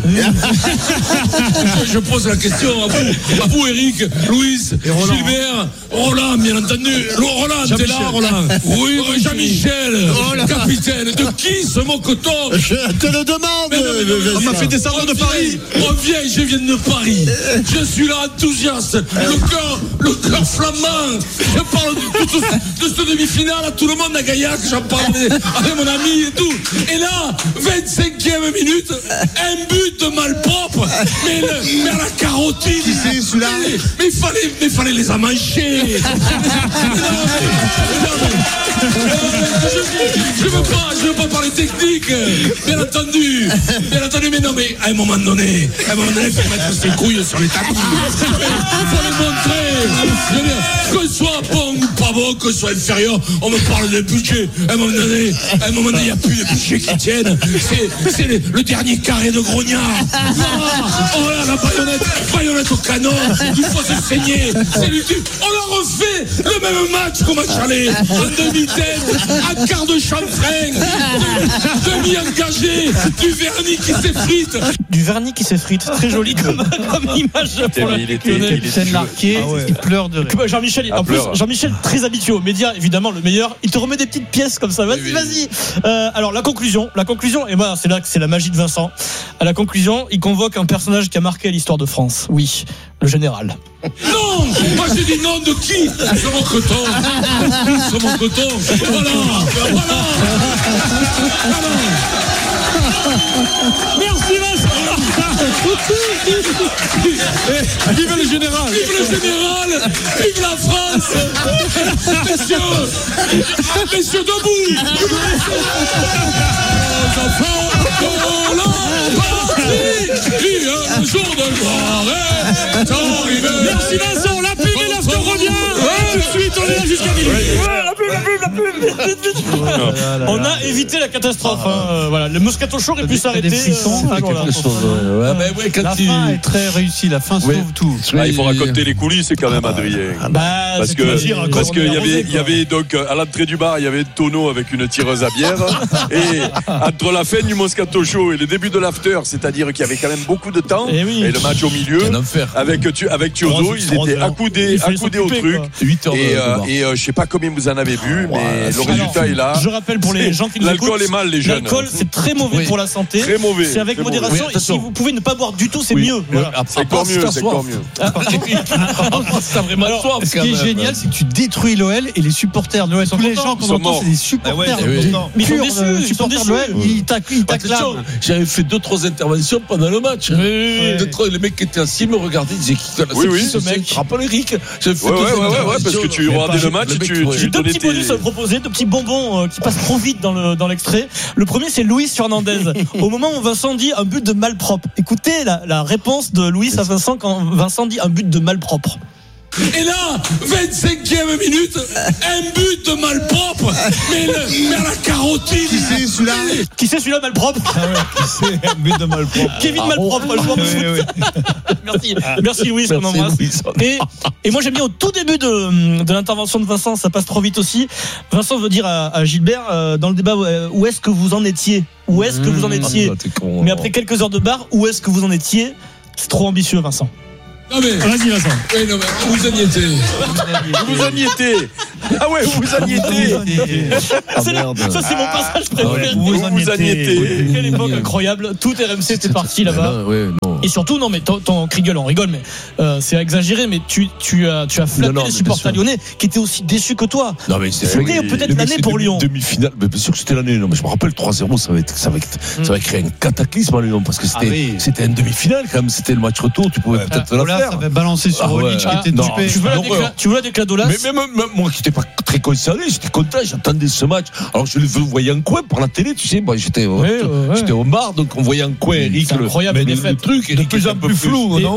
Je pose la question à vous, à vous Eric, Louis, Gilbert, Roland, bien entendu. Roland, t'es là, Roland? Oui, Jean-Michel, capitaine. De qui ce mon coton? Je te le demande. On m'a fait descendre de Paris. Reviens, je viens de Paris. Je suis là enthousiaste, le cœur, le cœur flamand. Je parle de, de, de ce demi-finale à tout le monde à Gaillac. J'en parlais avec mon ami et tout. Et là, vingt-cinquième minute. Un but de malpropre, mais, le, mais à la carotide. Qui c'est celui-là? Mais, mais il fallait, mais fallait les amancher. Je veux pas, je veux pas parler technique. Bien entendu, bien entendu, mais non, mais à un moment donné, à un moment donné, il faut mettre ses couilles sur les tapis. Il faut les montrer. Je veux dire, que ce soit bon ou pas bon, que ce soit inférieur, on me parle de budget. À un moment donné, à un moment donné, il n'y a plus de budget qui tiennent. C'est, c'est les, le dernier carré de grognard. Ah, oh là, la baïonnette, baïonnette au canon. Il faut se saigner. C'est l'ultime. On a refait le même match qu'au match aller. En demi-tête, un quart de chanfrein, demi-engagé, du vernis qui s'effrite. Du vernis qui s'effrite. Très joli comme, comme image pour la scène Larquet, ah ouais. Il pleure de rire. Jean-Michel, en plus, Jean-Michel, très habitué aux médias, évidemment, le meilleur. Il te remet des petites pièces comme ça. Vas-y, oui, vas-y. Euh, alors, la conclusion, la conclusion, et moi, c'est là que c'est la magie de Vincent. À la conclusion, il convoque un personnage qui a marqué l'histoire de France. Oui, le général. Non! Moi j'ai dit non de qui? Sur mon coton! Sur mon coton! Voilà! Voilà! Voilà! Merci Vincent! Vive le général! Vive le général! Vive la France! Messieurs! Messieurs debout! Les enfants de l'Olympique! Il y a un jour de gloire est arrivé! Merci Vincent, la pub et l'after revient. Ouais, tout de suite, on est là jusqu'à minuit. Ouais, la pub, la pub, la pub. On a évité la catastrophe. Hein. Voilà, le Moscato Show aurait pu s'arrêter. Ouais, mais ouais, quand la il... fin est très réussie, la fin sauve ouais. tout. Ah, il faut raconter les coulisses quand même, Adrien. Bah, parce que parce qu'il y avait il y avait donc à l'entrée du bar il y avait Tonneau avec une tireuse à bière et entre la fin du Moscato Show et le début de l'after, c'est-à-dire qu'il y avait quand même beaucoup de temps et, oui. et le match au milieu avec tu avec Thiozo, ils étaient accoudés accoudés au truc huit heures et euh, et euh, je sais pas combien vous en avez bu mais le résultat est là. Je rappelle pour les gens qui nous écoutent, l'alcool est mal les jeunes. L'alcool c'est très mauvais pour la santé. Très mauvais. C'est avec modération et si vous pouvez ne pas boire du tout c'est mieux. C'est encore mieux, c'est encore mieux. Ça vraiment soif. Ce qui est génial, c'est que tu détruis l'O L et les supporters de l'O L. Tous les gens qu'on entend, c'est des supporters. Mais ils sont déçus, ils sont déçus. Ils t'acclament. J'avais fait deux trois interventions pendant le match. Les mecs qui étaient assis me regardaient, ils disaient c'est qui ce mec? Tu te rappelles Eric? Ouais ouais ouais parce que tu regardais le match et tu J'ai deux petits bonus à vous proposer, deux petits bonbons qui passent trop vite dans le dans l'extrait. Le premier c'est Luis Fernandez. Au moment où Vincent dit un but de malpropre. Écoutez la la réponse de Luis à Vincent quand Vincent dit un but de malpropre. Et là, vingt-cinquième minute, un but de malpropre. Mais, le, mais la carotide. Qui c'est celui-là? Qui c'est celui-là malpropre? Ah ouais, qui c'est un but de malpropre? Kevin Malpropre, le joueur de foot. Merci, merci Louis, on embrasse. Et, et moi j'aime bien au tout début de, de l'intervention de Vincent, ça passe trop vite aussi. Vincent veut dire à, à Gilbert euh, dans le débat euh, où est-ce que vous en étiez? Où est-ce que vous en étiez? Mmh, con, mais après quelques heures de bar, où est-ce que vous en étiez? C'est trop ambitieux, Vincent. Non mais, vas-y Vincent. Oui, non mais, vous en y étiez. Vous en y étiez. Ah ouais, vous en y étiez. Ah, c'est là, ça c'est mon passage préféré. Ah, vous, vous en y étiez. Quelle époque incroyable. Tout R M C était parti là-bas. Ouais, non. Et surtout, non mais ton Krigel, on rigole, mais euh, c'est exagéré, mais tu, tu as, tu as flatté non, non, les supporters lyonnais qui étaient aussi déçus que toi. Non mais c'est c'était oui, peut-être l'année pour Lyon. Demi-finale, mais bien sûr que c'était l'année. Non mais je me rappelle trois zéro, ça va être, ça va être, mm. ça va créer un cataclysme à Lyon parce que c'était, ah oui. c'était une demi-finale quand même. C'était le match retour. Tu pouvais ouais, peut-être la faire. Ça avait balancé sur Olic ah, qui était dupé. Tu veux la décla- tu veux la déclat d'Olas? Mais même, même moi qui n'étais pas très concerné, j'étais content, j'attendais ce match. Alors je le voyais en coin par la télé, tu sais, moi j'étais, ouais, ouais, ouais. j'étais au bar, donc on voyait en coin Eric, le, incroyable, le, le truc, de plus en plus flou, non?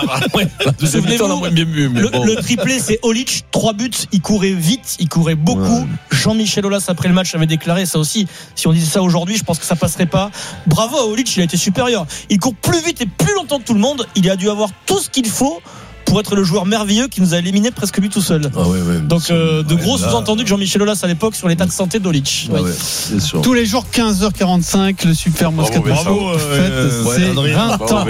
Le triplé, c'est Olic, trois buts, il courait vite, il courait beaucoup. Ouais. Jean-Michel Aulas après le match avait déclaré ça aussi. Si on disait ça aujourd'hui, je pense que ça passerait pas. Bravo à Olic, il a été supérieur. Il court plus vite et plus longtemps que tout le monde. Il a dû avoir tout ce qu'il faut pour être le joueur merveilleux qui nous a éliminé presque lui tout seul. Ah ouais, ouais, donc euh, de ouais, gros là, sous-entendus de Jean-Michel Aulas à l'époque sur l'état de santé d'Olic. Ouais, ouais, c'est sûr. Tous les jours quinze heures quarante-cinq, le Super Moscato Show. C'est vingt ans.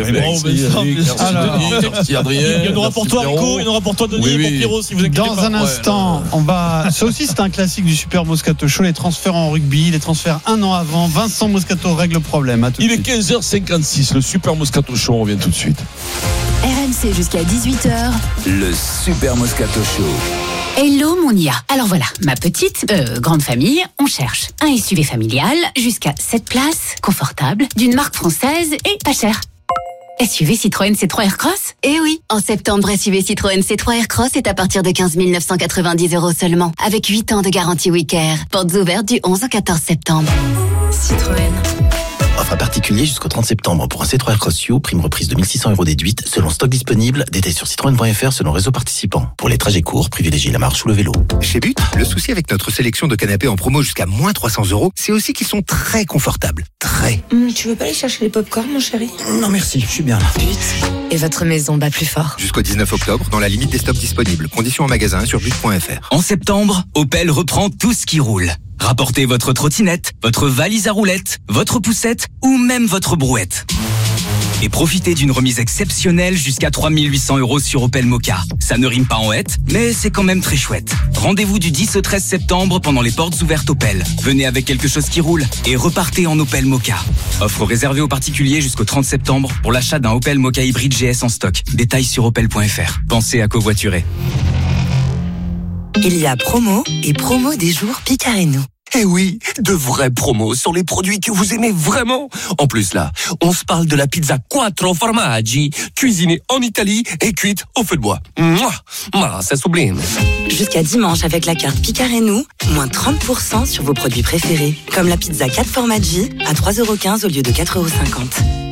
Il y en aura pour toi Rico, il y en aura pour toi Denis, et pour Pierrot si vous inquiétez pas. Dans un instant, on va. Ça aussi c'est un classique du Super Moscato Show, les transferts en rugby, les transferts un an avant. Vincent Moscato règle le problème. Il est quinze heures cinquante-six, le Super Moscato Show, on revient tout de suite. R M C jusqu'à dix-huit heures. Le Super Moscato Show. Hello Mounia. Alors voilà, ma petite, euh, grande famille, on cherche un S U V familial jusqu'à sept places, confortable, d'une marque française et pas cher. S U V Citroën C trois Aircross? Eh oui, en septembre, S U V Citroën C trois Aircross est à partir de quinze mille neuf cent quatre-vingt-dix euros seulement, avec huit ans de garantie Wicker. Portes ouvertes du onze au quatorze septembre. Citroën. Offre à particulier jusqu'au trente septembre pour un C trois Aircross U, prime reprise de mille six cents euros déduite, selon stock disponible, détail sur citroën point f r selon réseau participant. Pour les trajets courts, privilégiez la marche ou le vélo. Chez But, le souci avec notre sélection de canapés en promo jusqu'à moins trois cents euros, c'est aussi qu'ils sont très confortables. Très. Mmh, tu veux pas aller chercher les pop-corn, mon chéri? Non merci, je suis bien là. But. Et votre maison bat plus fort. Jusqu'au dix-neuf octobre, dans la limite des stocks disponibles. Conditions en magasin sur but point f r. En septembre, Opel reprend tout ce qui roule. Rapportez votre trottinette, votre valise à roulettes, votre poussette ou même votre brouette. Et profitez d'une remise exceptionnelle jusqu'à trois mille huit cents euros sur Opel Mokka. Ça ne rime pas en hête, mais c'est quand même très chouette. Rendez-vous du dix au treize septembre pendant les portes ouvertes Opel. Venez avec quelque chose qui roule et repartez en Opel Mokka. Offre réservée aux particuliers jusqu'au trente septembre pour l'achat d'un Opel Mokka hybride G S en stock. Détails sur opel point f r. Pensez à covoiturer. Il y a promo et promo des jours Picareno. Eh oui, de vraies promos sur les produits que vous aimez vraiment. En plus là, on se parle de la pizza Quattro Formaggi, cuisinée en Italie et cuite au feu de bois. Mouah, ah, ça sublime. Jusqu'à dimanche avec la carte Picareno, moins trente pour cent sur vos produits préférés, comme la pizza quatre Formaggi à trois euros quinze au lieu de quatre euros cinquante.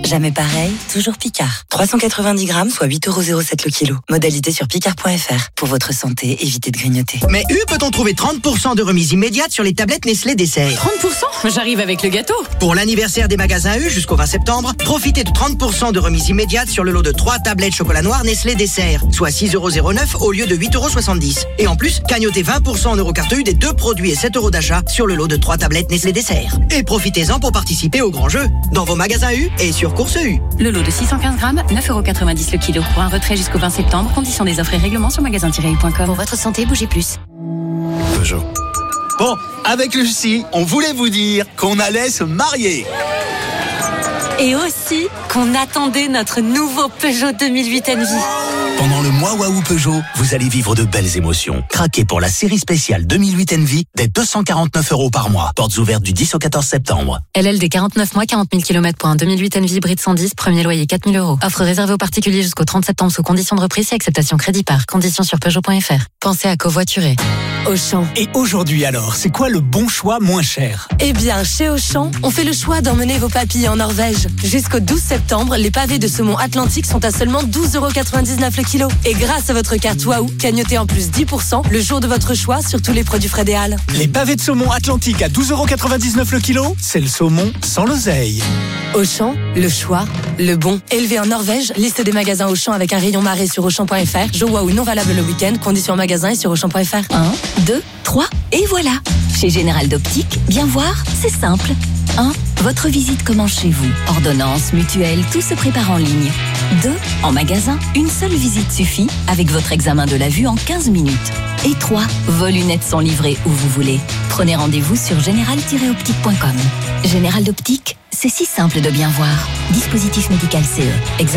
Jamais pareil, toujours Picard. trois cent quatre-vingt-dix grammes, soit huit euros zéro sept le kilo. Modalité sur picard point f r. Pour votre santé, évitez de grignoter. Mais U peut-on trouver trente pour cent de remise immédiate sur les tablettes Nestlé Dessert? trente pour cent? J'arrive avec le gâteau. Pour l'anniversaire des magasins U jusqu'au vingt septembre, profitez de trente pour cent de remise immédiate sur le lot de trois tablettes chocolat noir Nestlé Dessert, soit six euros zéro neuf au lieu de huit euros soixante-dix. Et en plus, cagnotez vingt pour cent en Eurocarte U des deux produits et sept euros d'achat sur le lot de trois tablettes Nestlé Dessert. Et profitez-en pour participer au grand jeu dans vos magasins U et sur Course U. Le lot de six cent quinze grammes, neuf euros quatre-vingt-dix le kilo. Pour un retrait jusqu'au vingt septembre, conditions des offres et règlements sur magasin tiret u point com. Pour votre santé, bougez plus. Peugeot. Bon, avec Lucie, on voulait vous dire qu'on allait se marier. Et aussi qu'on attendait notre nouveau Peugeot deux mille huit Envy. Pendant le mois Waouh Peugeot, vous allez vivre de belles émotions. Craquez pour la série spéciale deux mille huit Envy dès deux cent quarante-neuf euros par mois. Portes ouvertes du dix au quatorze septembre. L L D quarante-neuf mois, quarante mille kilomètres pour un deux mille huit Envy hybride cent dix, premier loyer quatre mille euros. Offre réservée aux particuliers jusqu'au trente septembre sous conditions de reprise et acceptation crédit par. Conditions sur Peugeot point f r. Pensez à covoiturer. Auchan. Et aujourd'hui alors, c'est quoi le bon choix moins cher? Eh bien, chez Auchan, on fait le choix d'emmener vos papilles en Norvège. Jusqu'au douze septembre, les pavés de saumon Atlantique sont à seulement douze euros quatre-vingt-dix-neuf le kilo. Et grâce à votre carte Waouh, cagnotez en plus dix pour cent le jour de votre choix sur tous les produits Fred et Hall. Les pavés de saumon Atlantique à douze euros quatre-vingt-dix-neuf le kilo, c'est le saumon sans l'oseille. Auchan, le choix, le bon. Élevé en Norvège, liste des magasins Auchan avec un rayon marée sur Auchan point f r. Jour Waouh non valable le week-end, conditions en magasin et sur Auchan point f r. un, deux, trois, et voilà. Chez Général d'Optique, bien voir, c'est simple. un. Votre visite commence chez vous. Ordonnance, mutuelle, tout se prépare en ligne. deux. En magasin, une seule visite suffit avec votre examen de la vue en quinze minutes. Et trois. Vos lunettes sont livrées où vous voulez. Prenez rendez-vous sur général tiret optique point com. Général d'Optique, c'est si simple de bien voir. Dispositif médical C E. Examen